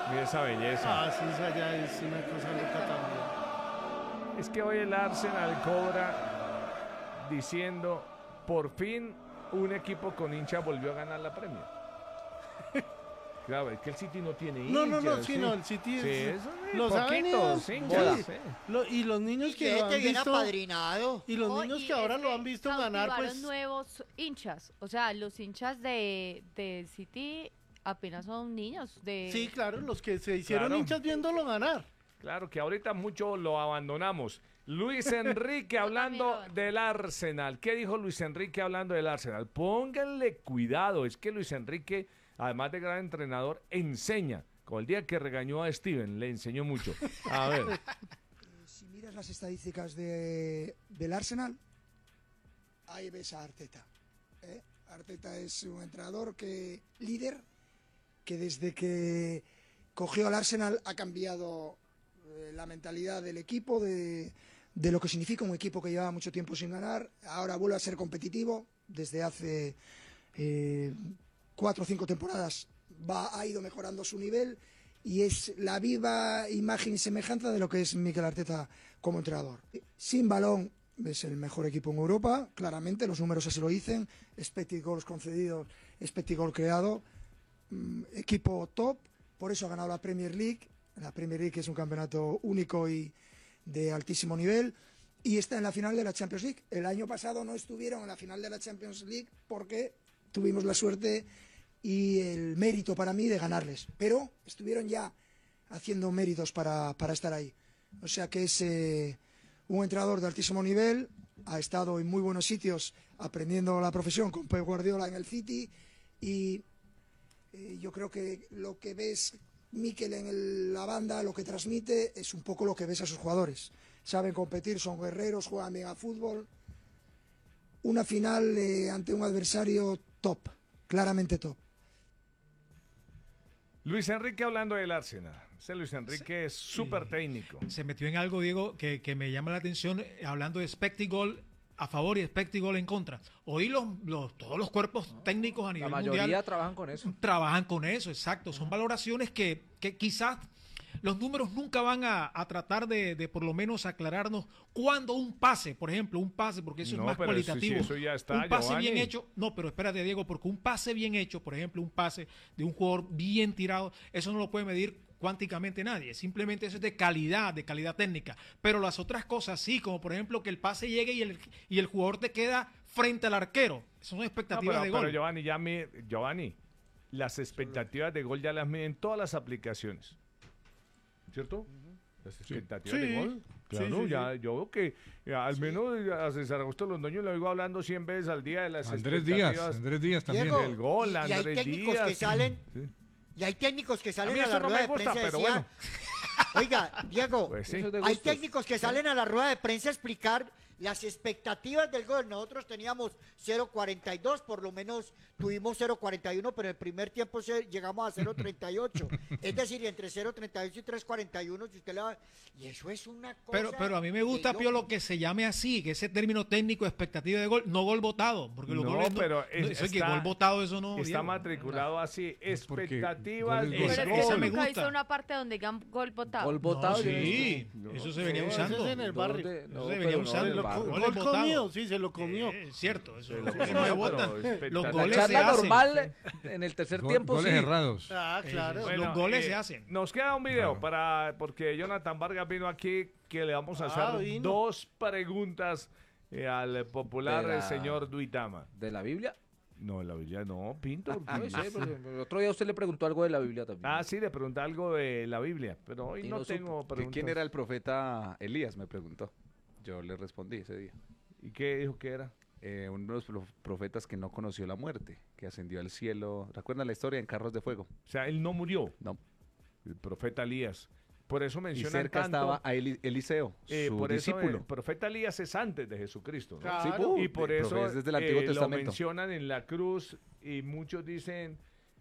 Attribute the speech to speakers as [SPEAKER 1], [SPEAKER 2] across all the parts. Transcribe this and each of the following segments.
[SPEAKER 1] Mira esa belleza.
[SPEAKER 2] Ah, sí, esa ya es una cosa loca también.
[SPEAKER 1] Es que hoy el Arsenal cobra diciendo, por fin un equipo con hinchas volvió a ganar la Premier. Claro, es que el City no tiene hinchas.
[SPEAKER 2] No,
[SPEAKER 1] sí.
[SPEAKER 2] no, el City
[SPEAKER 1] Sí,
[SPEAKER 2] es,
[SPEAKER 1] eso
[SPEAKER 2] los ha venido,
[SPEAKER 1] poquitos hinchas.
[SPEAKER 2] sí.
[SPEAKER 1] Sí.
[SPEAKER 2] Y los niños que
[SPEAKER 3] Que
[SPEAKER 2] lo han
[SPEAKER 3] bien
[SPEAKER 2] visto,
[SPEAKER 3] apadrinado.
[SPEAKER 2] y los
[SPEAKER 4] No,
[SPEAKER 2] niños
[SPEAKER 4] y
[SPEAKER 2] que ahora
[SPEAKER 4] es
[SPEAKER 2] lo han visto ganar,
[SPEAKER 4] cautivaron
[SPEAKER 2] pues
[SPEAKER 4] nuevos hinchas. O sea, los hinchas de City apenas son niños.
[SPEAKER 2] sí, claro, los que se hicieron
[SPEAKER 1] Claro.
[SPEAKER 2] hinchas viéndolo ganar.
[SPEAKER 1] Claro que ahorita mucho lo abandonamos. Luis Enrique hablando
[SPEAKER 4] también,
[SPEAKER 1] del Arsenal. ¿Qué dijo Luis Enrique hablando del Arsenal? Pónganle cuidado, es que Luis Enrique, además de gran entrenador, enseña. Como el día que regañó a Steven, le enseñó mucho. A ver.
[SPEAKER 5] Si miras las estadísticas del Arsenal, ahí ves a Arteta. Arteta es un entrenador líder, que desde que cogió al Arsenal ha cambiado la mentalidad del equipo, de lo que significa un equipo que llevaba mucho tiempo sin ganar. Ahora vuelve a ser competitivo. Desde hace 4 o 5 temporadas ha ido mejorando su nivel y es la viva imagen y semejanza de lo que es Mikel Arteta como entrenador. Sin balón es el mejor equipo en Europa, claramente, los números así lo dicen, expected goals concedidos, expected goal creado, equipo top, por eso ha ganado la Premier League. La Premier League es un campeonato único y de altísimo nivel, y está en la final de la Champions League. El año pasado no estuvieron en la final de la Champions League porque tuvimos la suerte y el mérito para mí de ganarles, pero estuvieron ya haciendo méritos para estar ahí. O sea que es un entrenador de altísimo nivel, ha estado en muy buenos sitios aprendiendo la profesión con Pep Guardiola en el City, y yo creo que lo que ves Mikel en la banda, lo que transmite, es un poco lo que ves a sus jugadores. Saben competir, son guerreros, juegan bien a fútbol. Una final ante un adversario top, claramente top.
[SPEAKER 1] Luis Enrique hablando del Arsenal. Ese Luis Enrique es súper técnico.
[SPEAKER 6] Se metió en algo, Diego, que me llama la atención, hablando de expected goal a favor y expected goal en contra. Hoy todos los cuerpos técnicos a nivel
[SPEAKER 7] La
[SPEAKER 6] mundial
[SPEAKER 7] mayoría trabajan con eso.
[SPEAKER 6] trabajan con eso, exacto. Son valoraciones que quizás los números nunca van a tratar de por lo menos aclararnos cuando un pase, por ejemplo, porque eso
[SPEAKER 1] No,
[SPEAKER 6] es más
[SPEAKER 1] pero
[SPEAKER 6] cualitativo.
[SPEAKER 1] eso ya está,
[SPEAKER 6] un pase
[SPEAKER 1] Giovanni.
[SPEAKER 6] bien hecho, no, pero espérate, Diego, porque un pase bien hecho, por ejemplo, un pase de un jugador bien tirado, eso no lo puede medir cuánticamente nadie, simplemente eso es de calidad técnica, pero las otras cosas sí, como por ejemplo que el pase llegue y el jugador te queda frente al arquero, eso son expectativas de gol.
[SPEAKER 1] Pero Giovanni, las expectativas de gol ya las miden todas las aplicaciones, ¿cierto? Las expectativas de gol. Claro,
[SPEAKER 2] Sí.
[SPEAKER 1] ya yo veo que al menos a César Augusto Londoño le oigo hablando 100 veces al día de las
[SPEAKER 8] Andrés
[SPEAKER 1] expectativas
[SPEAKER 8] Díaz también.
[SPEAKER 3] Diego,
[SPEAKER 1] del gol,
[SPEAKER 3] y hay
[SPEAKER 1] Andrés
[SPEAKER 3] técnicos
[SPEAKER 1] Díaz.
[SPEAKER 3] que salen
[SPEAKER 1] Sí.
[SPEAKER 3] Y hay técnicos que
[SPEAKER 1] A
[SPEAKER 3] salen
[SPEAKER 1] mí
[SPEAKER 3] a,
[SPEAKER 1] eso
[SPEAKER 3] la
[SPEAKER 1] no
[SPEAKER 3] rueda
[SPEAKER 1] me
[SPEAKER 3] de
[SPEAKER 1] gusta,
[SPEAKER 3] prensa y
[SPEAKER 1] pero
[SPEAKER 3] decían, oiga, Diego,
[SPEAKER 1] Pues sí.
[SPEAKER 7] Eso es de
[SPEAKER 3] hay
[SPEAKER 7] gustos.
[SPEAKER 3] técnicos que salen a la rueda de prensa a explicar las expectativas del gol. Nosotros teníamos 0.42, por lo menos tuvimos 0.41, pero en el primer tiempo llegamos a 0.38. Es decir, entre 0.38 y 3.41, si usted le va... Y eso es una cosa...
[SPEAKER 6] Pero a mí me gusta,
[SPEAKER 3] que
[SPEAKER 6] Piolo, que se llame así, que ese término técnico, expectativa de gol, no gol votado, porque los
[SPEAKER 1] No,
[SPEAKER 6] goles
[SPEAKER 1] pero
[SPEAKER 6] eso es que
[SPEAKER 1] está-
[SPEAKER 6] gol votado, eso no.
[SPEAKER 1] Está
[SPEAKER 6] Diego.
[SPEAKER 1] matriculado así,
[SPEAKER 8] porque
[SPEAKER 1] expectativas
[SPEAKER 8] gol
[SPEAKER 1] de
[SPEAKER 8] es gol.
[SPEAKER 4] Pero es
[SPEAKER 6] Esa
[SPEAKER 4] que yo
[SPEAKER 6] me
[SPEAKER 4] nunca he
[SPEAKER 6] gusta.
[SPEAKER 4] visto una parte donde digan gol votado.
[SPEAKER 7] Gol
[SPEAKER 6] No,
[SPEAKER 7] botado.
[SPEAKER 6] sí, eso se venía
[SPEAKER 2] Eso
[SPEAKER 6] usando.
[SPEAKER 2] es en el barrio.
[SPEAKER 6] Eso se venía usando.
[SPEAKER 2] Se lo
[SPEAKER 6] Gol
[SPEAKER 2] gol
[SPEAKER 6] botado.
[SPEAKER 2] comido, sí, se lo comió.
[SPEAKER 6] Cierto, eso,
[SPEAKER 1] lo
[SPEAKER 6] eso
[SPEAKER 1] comió,
[SPEAKER 6] no se
[SPEAKER 1] pero
[SPEAKER 6] vota.
[SPEAKER 1] espectacular.
[SPEAKER 6] Los
[SPEAKER 1] La
[SPEAKER 7] La
[SPEAKER 6] goles se
[SPEAKER 7] charla
[SPEAKER 6] hacen.
[SPEAKER 7] normal en el tercer tiempo
[SPEAKER 8] Goles
[SPEAKER 7] sí.
[SPEAKER 8] errados.
[SPEAKER 2] Ah, claro.
[SPEAKER 6] Bueno, los goles se hacen.
[SPEAKER 1] Nos queda un video porque Jonathan Vargas vino aquí que le vamos a hacer
[SPEAKER 2] vino.
[SPEAKER 1] 2 preguntas al popular
[SPEAKER 7] De la-
[SPEAKER 1] señor Duitama.
[SPEAKER 7] ¿De la Biblia?
[SPEAKER 1] No, la Biblia no, Pinto.
[SPEAKER 7] No sé, porque el otro día usted le preguntó algo de la Biblia también.
[SPEAKER 1] Ah, sí, le pregunté algo de la Biblia, pero hoy
[SPEAKER 7] Y
[SPEAKER 1] no
[SPEAKER 7] no
[SPEAKER 1] tengo
[SPEAKER 7] supo.
[SPEAKER 1] preguntas.
[SPEAKER 9] ¿Quién era el profeta Elías? Me preguntó. Yo le respondí ese día.
[SPEAKER 1] ¿Y qué dijo que era?
[SPEAKER 9] Uno de los profetas que no conoció la muerte, que ascendió al cielo. ¿Recuerdan la historia en carros de fuego?
[SPEAKER 1] O sea, él no murió,
[SPEAKER 9] No.
[SPEAKER 1] el profeta Elías. Por eso
[SPEAKER 9] Y
[SPEAKER 1] mencionan
[SPEAKER 9] cerca
[SPEAKER 1] tanto,
[SPEAKER 9] estaba a Eliseo, su
[SPEAKER 1] por eso
[SPEAKER 9] discípulo.
[SPEAKER 1] el profeta Elías es antes de Jesucristo, ¿no?
[SPEAKER 2] Claro.
[SPEAKER 1] Y por
[SPEAKER 9] el
[SPEAKER 1] eso
[SPEAKER 9] profeta es desde el Antiguo
[SPEAKER 1] lo
[SPEAKER 9] Testamento.
[SPEAKER 1] mencionan en la cruz y muchos dicen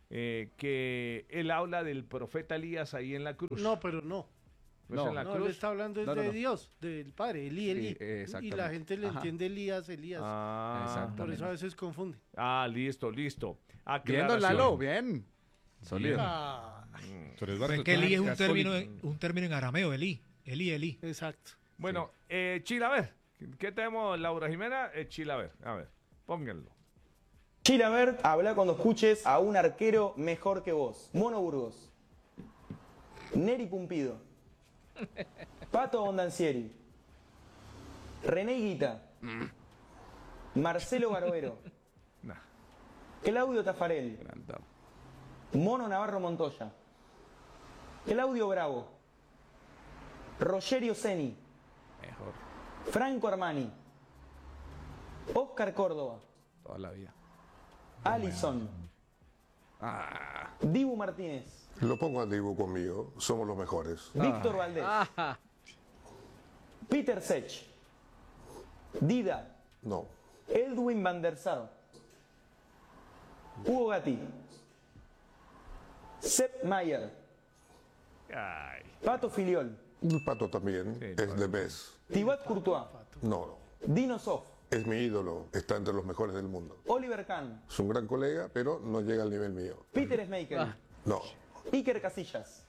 [SPEAKER 1] que él habla del profeta Elías ahí en la cruz.
[SPEAKER 2] No, pero no.
[SPEAKER 1] ¿No es
[SPEAKER 9] no,
[SPEAKER 1] en la
[SPEAKER 2] No, él
[SPEAKER 1] cruz?
[SPEAKER 2] está hablando es
[SPEAKER 9] No, no,
[SPEAKER 2] de
[SPEAKER 9] no.
[SPEAKER 2] Dios, del Padre, Eli. Y
[SPEAKER 9] exactamente.
[SPEAKER 2] la gente le
[SPEAKER 9] Ajá.
[SPEAKER 2] entiende Elías.
[SPEAKER 1] Ah,
[SPEAKER 9] Exacto.
[SPEAKER 2] Por eso a veces confunde.
[SPEAKER 1] listo.
[SPEAKER 9] Bien, don
[SPEAKER 1] Aclaración.
[SPEAKER 9] Lalo, bien. Sólido.
[SPEAKER 2] Ah,
[SPEAKER 8] Héctor Eduardo.
[SPEAKER 6] Es que Elí es un
[SPEAKER 1] Católico.
[SPEAKER 6] término en arameo, Elí.
[SPEAKER 2] Exacto.
[SPEAKER 1] Bueno, Chilaver. ¿Qué tenemos, Laura Jimena? Chilaver. A ver, pónganlo.
[SPEAKER 10] Chilaver, habla cuando escuches a un arquero mejor que vos. Mono Burgos. Neri Pumpido. Pato Bondancieri. René Guita. Marcelo Barbero.
[SPEAKER 1] Nah.
[SPEAKER 10] Claudio Tafarel.
[SPEAKER 9] Grandao.
[SPEAKER 10] Mono Navarro Montoya. Claudio Bravo. Rogerio Ceni.
[SPEAKER 9] Mejor.
[SPEAKER 10] Franco Armani. Oscar Córdoba.
[SPEAKER 9] Toda la vida.
[SPEAKER 10] Alison. Dibu Martínez.
[SPEAKER 11] Lo pongo a Dibu conmigo, somos los mejores.
[SPEAKER 10] Víctor Valdés. Peter Sech. Dida.
[SPEAKER 11] No.
[SPEAKER 10] Edwin van der Sar. Hugo Gatti. Sepp Mayer.
[SPEAKER 1] Ay.
[SPEAKER 10] Pato Filiol.
[SPEAKER 11] El Pato también es de Mes.
[SPEAKER 10] Thibaut Courtois.
[SPEAKER 11] No.
[SPEAKER 10] Dino Sof.
[SPEAKER 11] Es mi ídolo, está entre los mejores del mundo.
[SPEAKER 10] Oliver Kahn.
[SPEAKER 11] Es un gran colega, pero no llega al nivel mío.
[SPEAKER 10] Peter Schmeichel.
[SPEAKER 11] No.
[SPEAKER 10] Iker Casillas.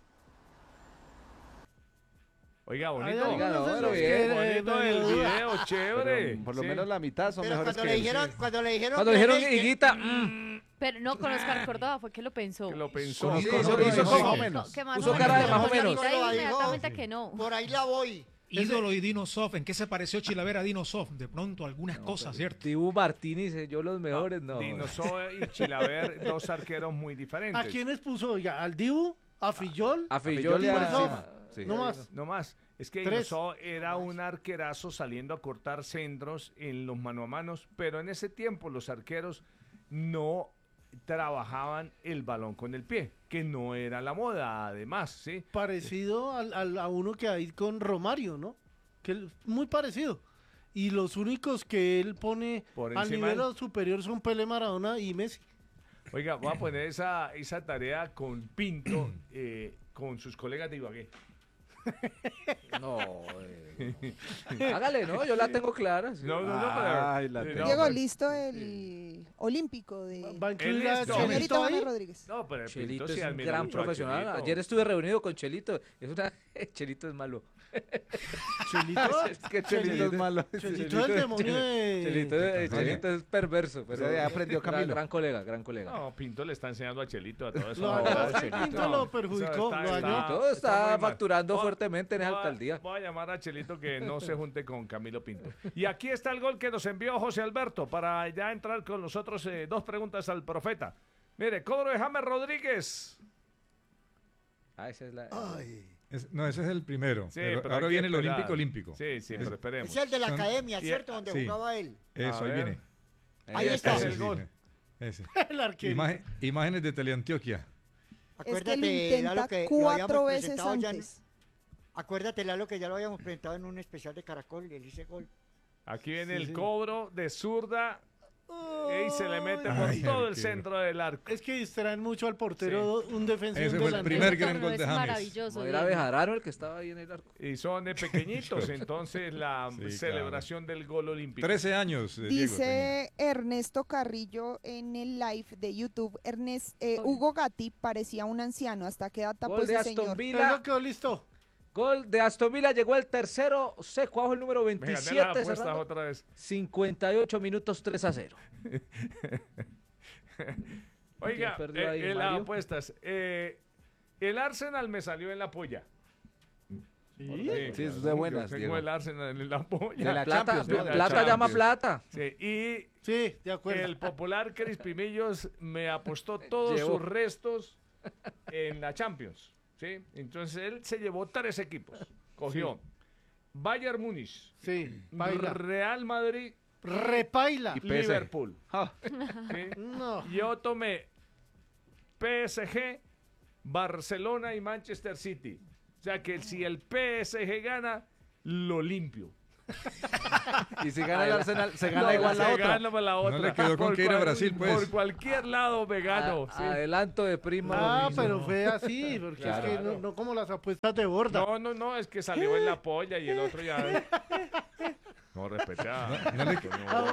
[SPEAKER 1] Oiga, bonito.
[SPEAKER 2] Oiga,
[SPEAKER 7] no, pero
[SPEAKER 1] Bonito el video, chévere.
[SPEAKER 9] Pero por lo
[SPEAKER 1] Sí.
[SPEAKER 9] menos la mitad son
[SPEAKER 3] Pero
[SPEAKER 9] mejores
[SPEAKER 3] cuando
[SPEAKER 9] que
[SPEAKER 3] le
[SPEAKER 9] él.
[SPEAKER 3] dijeron, cuando le dijeron,
[SPEAKER 7] Cuando dijeron
[SPEAKER 3] René,
[SPEAKER 7] Higuita,
[SPEAKER 4] Pero no con Oscar Córdoba fue que lo pensó.
[SPEAKER 1] Que lo pensó.
[SPEAKER 7] Sí,
[SPEAKER 1] Con
[SPEAKER 7] hizo-
[SPEAKER 1] otro
[SPEAKER 7] hizo
[SPEAKER 1] dijo,
[SPEAKER 7] como-
[SPEAKER 1] más o
[SPEAKER 7] menos.
[SPEAKER 4] Que más
[SPEAKER 7] Puso
[SPEAKER 4] o
[SPEAKER 7] cara de
[SPEAKER 4] menos.
[SPEAKER 7] más o menos.
[SPEAKER 4] Ahorita
[SPEAKER 3] Lo dijo.
[SPEAKER 4] inmediatamente que no.
[SPEAKER 3] por ahí la voy.
[SPEAKER 6] Ídolo y Dino Sof. ¿En qué se pareció Chilaver a Dino Sof? De pronto, algunas cosas, ¿cierto?
[SPEAKER 7] Dibu Martínez, yo los mejores, no.
[SPEAKER 1] Dinosaur y Chilaver, dos arqueros muy diferentes.
[SPEAKER 2] ¿A quiénes puso? Oiga, ¿al Dibu? ¿A Fillol?
[SPEAKER 7] A Fillol y
[SPEAKER 2] Fillol
[SPEAKER 7] a
[SPEAKER 2] y Sof.
[SPEAKER 7] encima. Sí.
[SPEAKER 2] No más.
[SPEAKER 1] No más. Es que
[SPEAKER 2] Tres.
[SPEAKER 1] Dinosaur era un arquerazo saliendo a cortar centros en los mano a manos, pero en ese tiempo los arqueros no trabajaban el balón con el pie, que no era la moda, además, ¿sí?
[SPEAKER 2] Parecido a uno que hay con Romario, ¿no? Muy parecido. Y los únicos que él pone
[SPEAKER 1] Por
[SPEAKER 2] al
[SPEAKER 1] encima
[SPEAKER 2] nivel superior son Pelé, Maradona y Messi.
[SPEAKER 1] Oiga, voy a poner esa tarea con Pinto, con sus colegas de Ibagué.
[SPEAKER 7] No, hágale, ¿no? Yo la tengo clara. sí.
[SPEAKER 1] No,
[SPEAKER 9] Ay, la
[SPEAKER 1] no,
[SPEAKER 12] Diego,
[SPEAKER 1] pero-
[SPEAKER 12] listo el olímpico de
[SPEAKER 2] Va a incluir
[SPEAKER 1] Él
[SPEAKER 2] a
[SPEAKER 1] es- no,
[SPEAKER 12] señorita
[SPEAKER 2] Chelito
[SPEAKER 12] James
[SPEAKER 2] ahí.
[SPEAKER 12] Rodríguez.
[SPEAKER 1] No, pero el
[SPEAKER 7] Chelito
[SPEAKER 1] Pinto
[SPEAKER 7] es
[SPEAKER 1] sí
[SPEAKER 7] un
[SPEAKER 1] admira
[SPEAKER 7] gran
[SPEAKER 1] mucho a
[SPEAKER 7] profesional.
[SPEAKER 1] Chelito.
[SPEAKER 7] Ayer estuve reunido con Chelito. Chelito es malo.
[SPEAKER 2] Chelito.
[SPEAKER 9] Es que Chelito es malo.
[SPEAKER 2] Chelito es el demonio de...
[SPEAKER 7] Chelito es perverso, pero
[SPEAKER 9] ya aprendió Camilo.
[SPEAKER 7] Gran colega, gran colega.
[SPEAKER 1] No, Pinto le está enseñando a Chelito a todo eso.
[SPEAKER 2] No,
[SPEAKER 1] ¿verdad?
[SPEAKER 2] no, Pinto lo perjudicó, lo dañó.
[SPEAKER 7] Todo está
[SPEAKER 1] muy mal.
[SPEAKER 7] facturando
[SPEAKER 1] Voy-
[SPEAKER 7] fuertemente en esa
[SPEAKER 1] voy a-
[SPEAKER 7] alcaldía.
[SPEAKER 1] Voy a llamar a Chelito que no se junte con Camilo Pinto. Y aquí está el gol que nos envió José Alberto para ya entrar con nosotros dos preguntas al profeta. Mire, cobro de James Rodríguez.
[SPEAKER 7] Esa es la...
[SPEAKER 8] No, ese es el primero.
[SPEAKER 1] Sí,
[SPEAKER 8] pero
[SPEAKER 1] pero
[SPEAKER 8] ahora
[SPEAKER 1] hay que
[SPEAKER 8] viene el
[SPEAKER 1] esperar.
[SPEAKER 8] olímpico.
[SPEAKER 1] Sí, sí, pero esperemos.
[SPEAKER 3] Es el de la
[SPEAKER 8] Son-
[SPEAKER 3] academia,
[SPEAKER 1] y-
[SPEAKER 3] ¿cierto? Donde
[SPEAKER 8] sí.
[SPEAKER 3] jugaba él.
[SPEAKER 8] Eso,
[SPEAKER 1] A
[SPEAKER 8] ahí
[SPEAKER 1] ver.
[SPEAKER 8] viene.
[SPEAKER 3] Ahí está.
[SPEAKER 8] Ese
[SPEAKER 1] el
[SPEAKER 8] sí,
[SPEAKER 1] gol.
[SPEAKER 8] ese.
[SPEAKER 2] El arquero.
[SPEAKER 8] Imágenes de Teleantioquia.
[SPEAKER 12] Es que
[SPEAKER 3] Acuérdate,
[SPEAKER 12] lo intenta
[SPEAKER 3] Lalo, que lo
[SPEAKER 12] 4
[SPEAKER 3] habíamos
[SPEAKER 12] veces
[SPEAKER 3] presentado ya
[SPEAKER 12] antes.
[SPEAKER 3] Acuérdate, Lalo, que ya lo habíamos presentado en un especial de Caracol, y él hice gol.
[SPEAKER 1] Aquí viene
[SPEAKER 2] Sí,
[SPEAKER 1] el
[SPEAKER 2] sí.
[SPEAKER 1] cobro de zurda y se le mete por
[SPEAKER 8] Ay,
[SPEAKER 1] todo el
[SPEAKER 8] arquero.
[SPEAKER 1] centro del arco.
[SPEAKER 2] Es que distraen mucho al portero, un defensa y
[SPEAKER 8] Ese
[SPEAKER 2] un
[SPEAKER 8] fue el
[SPEAKER 2] delantero.
[SPEAKER 8] primer
[SPEAKER 4] Ese
[SPEAKER 8] gran
[SPEAKER 4] torneo
[SPEAKER 8] gol de
[SPEAKER 4] es
[SPEAKER 8] James.
[SPEAKER 4] maravilloso.
[SPEAKER 7] No era
[SPEAKER 4] Diego.
[SPEAKER 7] Bejarano el que estaba ahí en el arco.
[SPEAKER 1] Y son de pequeñitos, entonces la
[SPEAKER 8] Sí,
[SPEAKER 1] celebración del gol olímpico.
[SPEAKER 8] 13 años. Diego,
[SPEAKER 12] Dice Ernesto Carrillo en el live de YouTube, Hugo Gatti parecía un anciano. ¿Hasta qué edad tapó
[SPEAKER 7] Gol de
[SPEAKER 12] ese
[SPEAKER 7] Aston
[SPEAKER 12] señor?
[SPEAKER 7] Villa.
[SPEAKER 2] Pero quedó listo.
[SPEAKER 7] Gol de Aston Villa, llegó el tercero, seco, abajo el número
[SPEAKER 1] Me gané las
[SPEAKER 7] 27,
[SPEAKER 1] apuestas
[SPEAKER 7] cerrando.
[SPEAKER 1] otra vez.
[SPEAKER 7] 58 minutos 3-0.
[SPEAKER 1] Oiga,
[SPEAKER 7] ¿Quién perdió ahí,
[SPEAKER 1] en las
[SPEAKER 7] Mario?
[SPEAKER 1] apuestas, el Arsenal me salió en la polla.
[SPEAKER 2] ¿Sí?
[SPEAKER 9] Sí, es de buenas,
[SPEAKER 1] Tengo
[SPEAKER 9] Diego.
[SPEAKER 1] el Arsenal en la polla.
[SPEAKER 9] De la
[SPEAKER 7] Plata,
[SPEAKER 9] Champions, ¿no? De la
[SPEAKER 7] plata llama
[SPEAKER 9] Champions.
[SPEAKER 7] plata.
[SPEAKER 1] Sí, y
[SPEAKER 2] Sí, de acuerdo.
[SPEAKER 1] el popular Crispimillos me apostó todos
[SPEAKER 7] Llevó.
[SPEAKER 1] sus restos en la Champions. ¿Sí? Entonces él se llevó 3 equipos. Cogió Bayern Múnich,
[SPEAKER 2] Sí, baila.
[SPEAKER 1] Real Madrid,
[SPEAKER 2] Repaila.
[SPEAKER 9] Y PSG.
[SPEAKER 1] Liverpool.
[SPEAKER 9] Ah,
[SPEAKER 1] ¿Sí?
[SPEAKER 2] No.
[SPEAKER 1] Yo tomé PSG, Barcelona y Manchester City. O sea que si el PSG gana, lo limpio.
[SPEAKER 9] y si gana el Arsenal, se gana
[SPEAKER 1] No,
[SPEAKER 9] igual la
[SPEAKER 1] se
[SPEAKER 9] otra.
[SPEAKER 1] gana la otra.
[SPEAKER 8] le quedó con
[SPEAKER 1] Por
[SPEAKER 8] que ir a
[SPEAKER 1] cual-
[SPEAKER 8] Brasil, pues.
[SPEAKER 1] Por cualquier lado me gano. sí.
[SPEAKER 7] Adelanto de prima.
[SPEAKER 2] Ah,
[SPEAKER 7] lo mismo.
[SPEAKER 2] pero fue así, porque
[SPEAKER 1] Claro.
[SPEAKER 2] es que no, no como las apuestas de borda.
[SPEAKER 1] No, es que salió en la polla y el otro ya. No, respeta.
[SPEAKER 8] No le-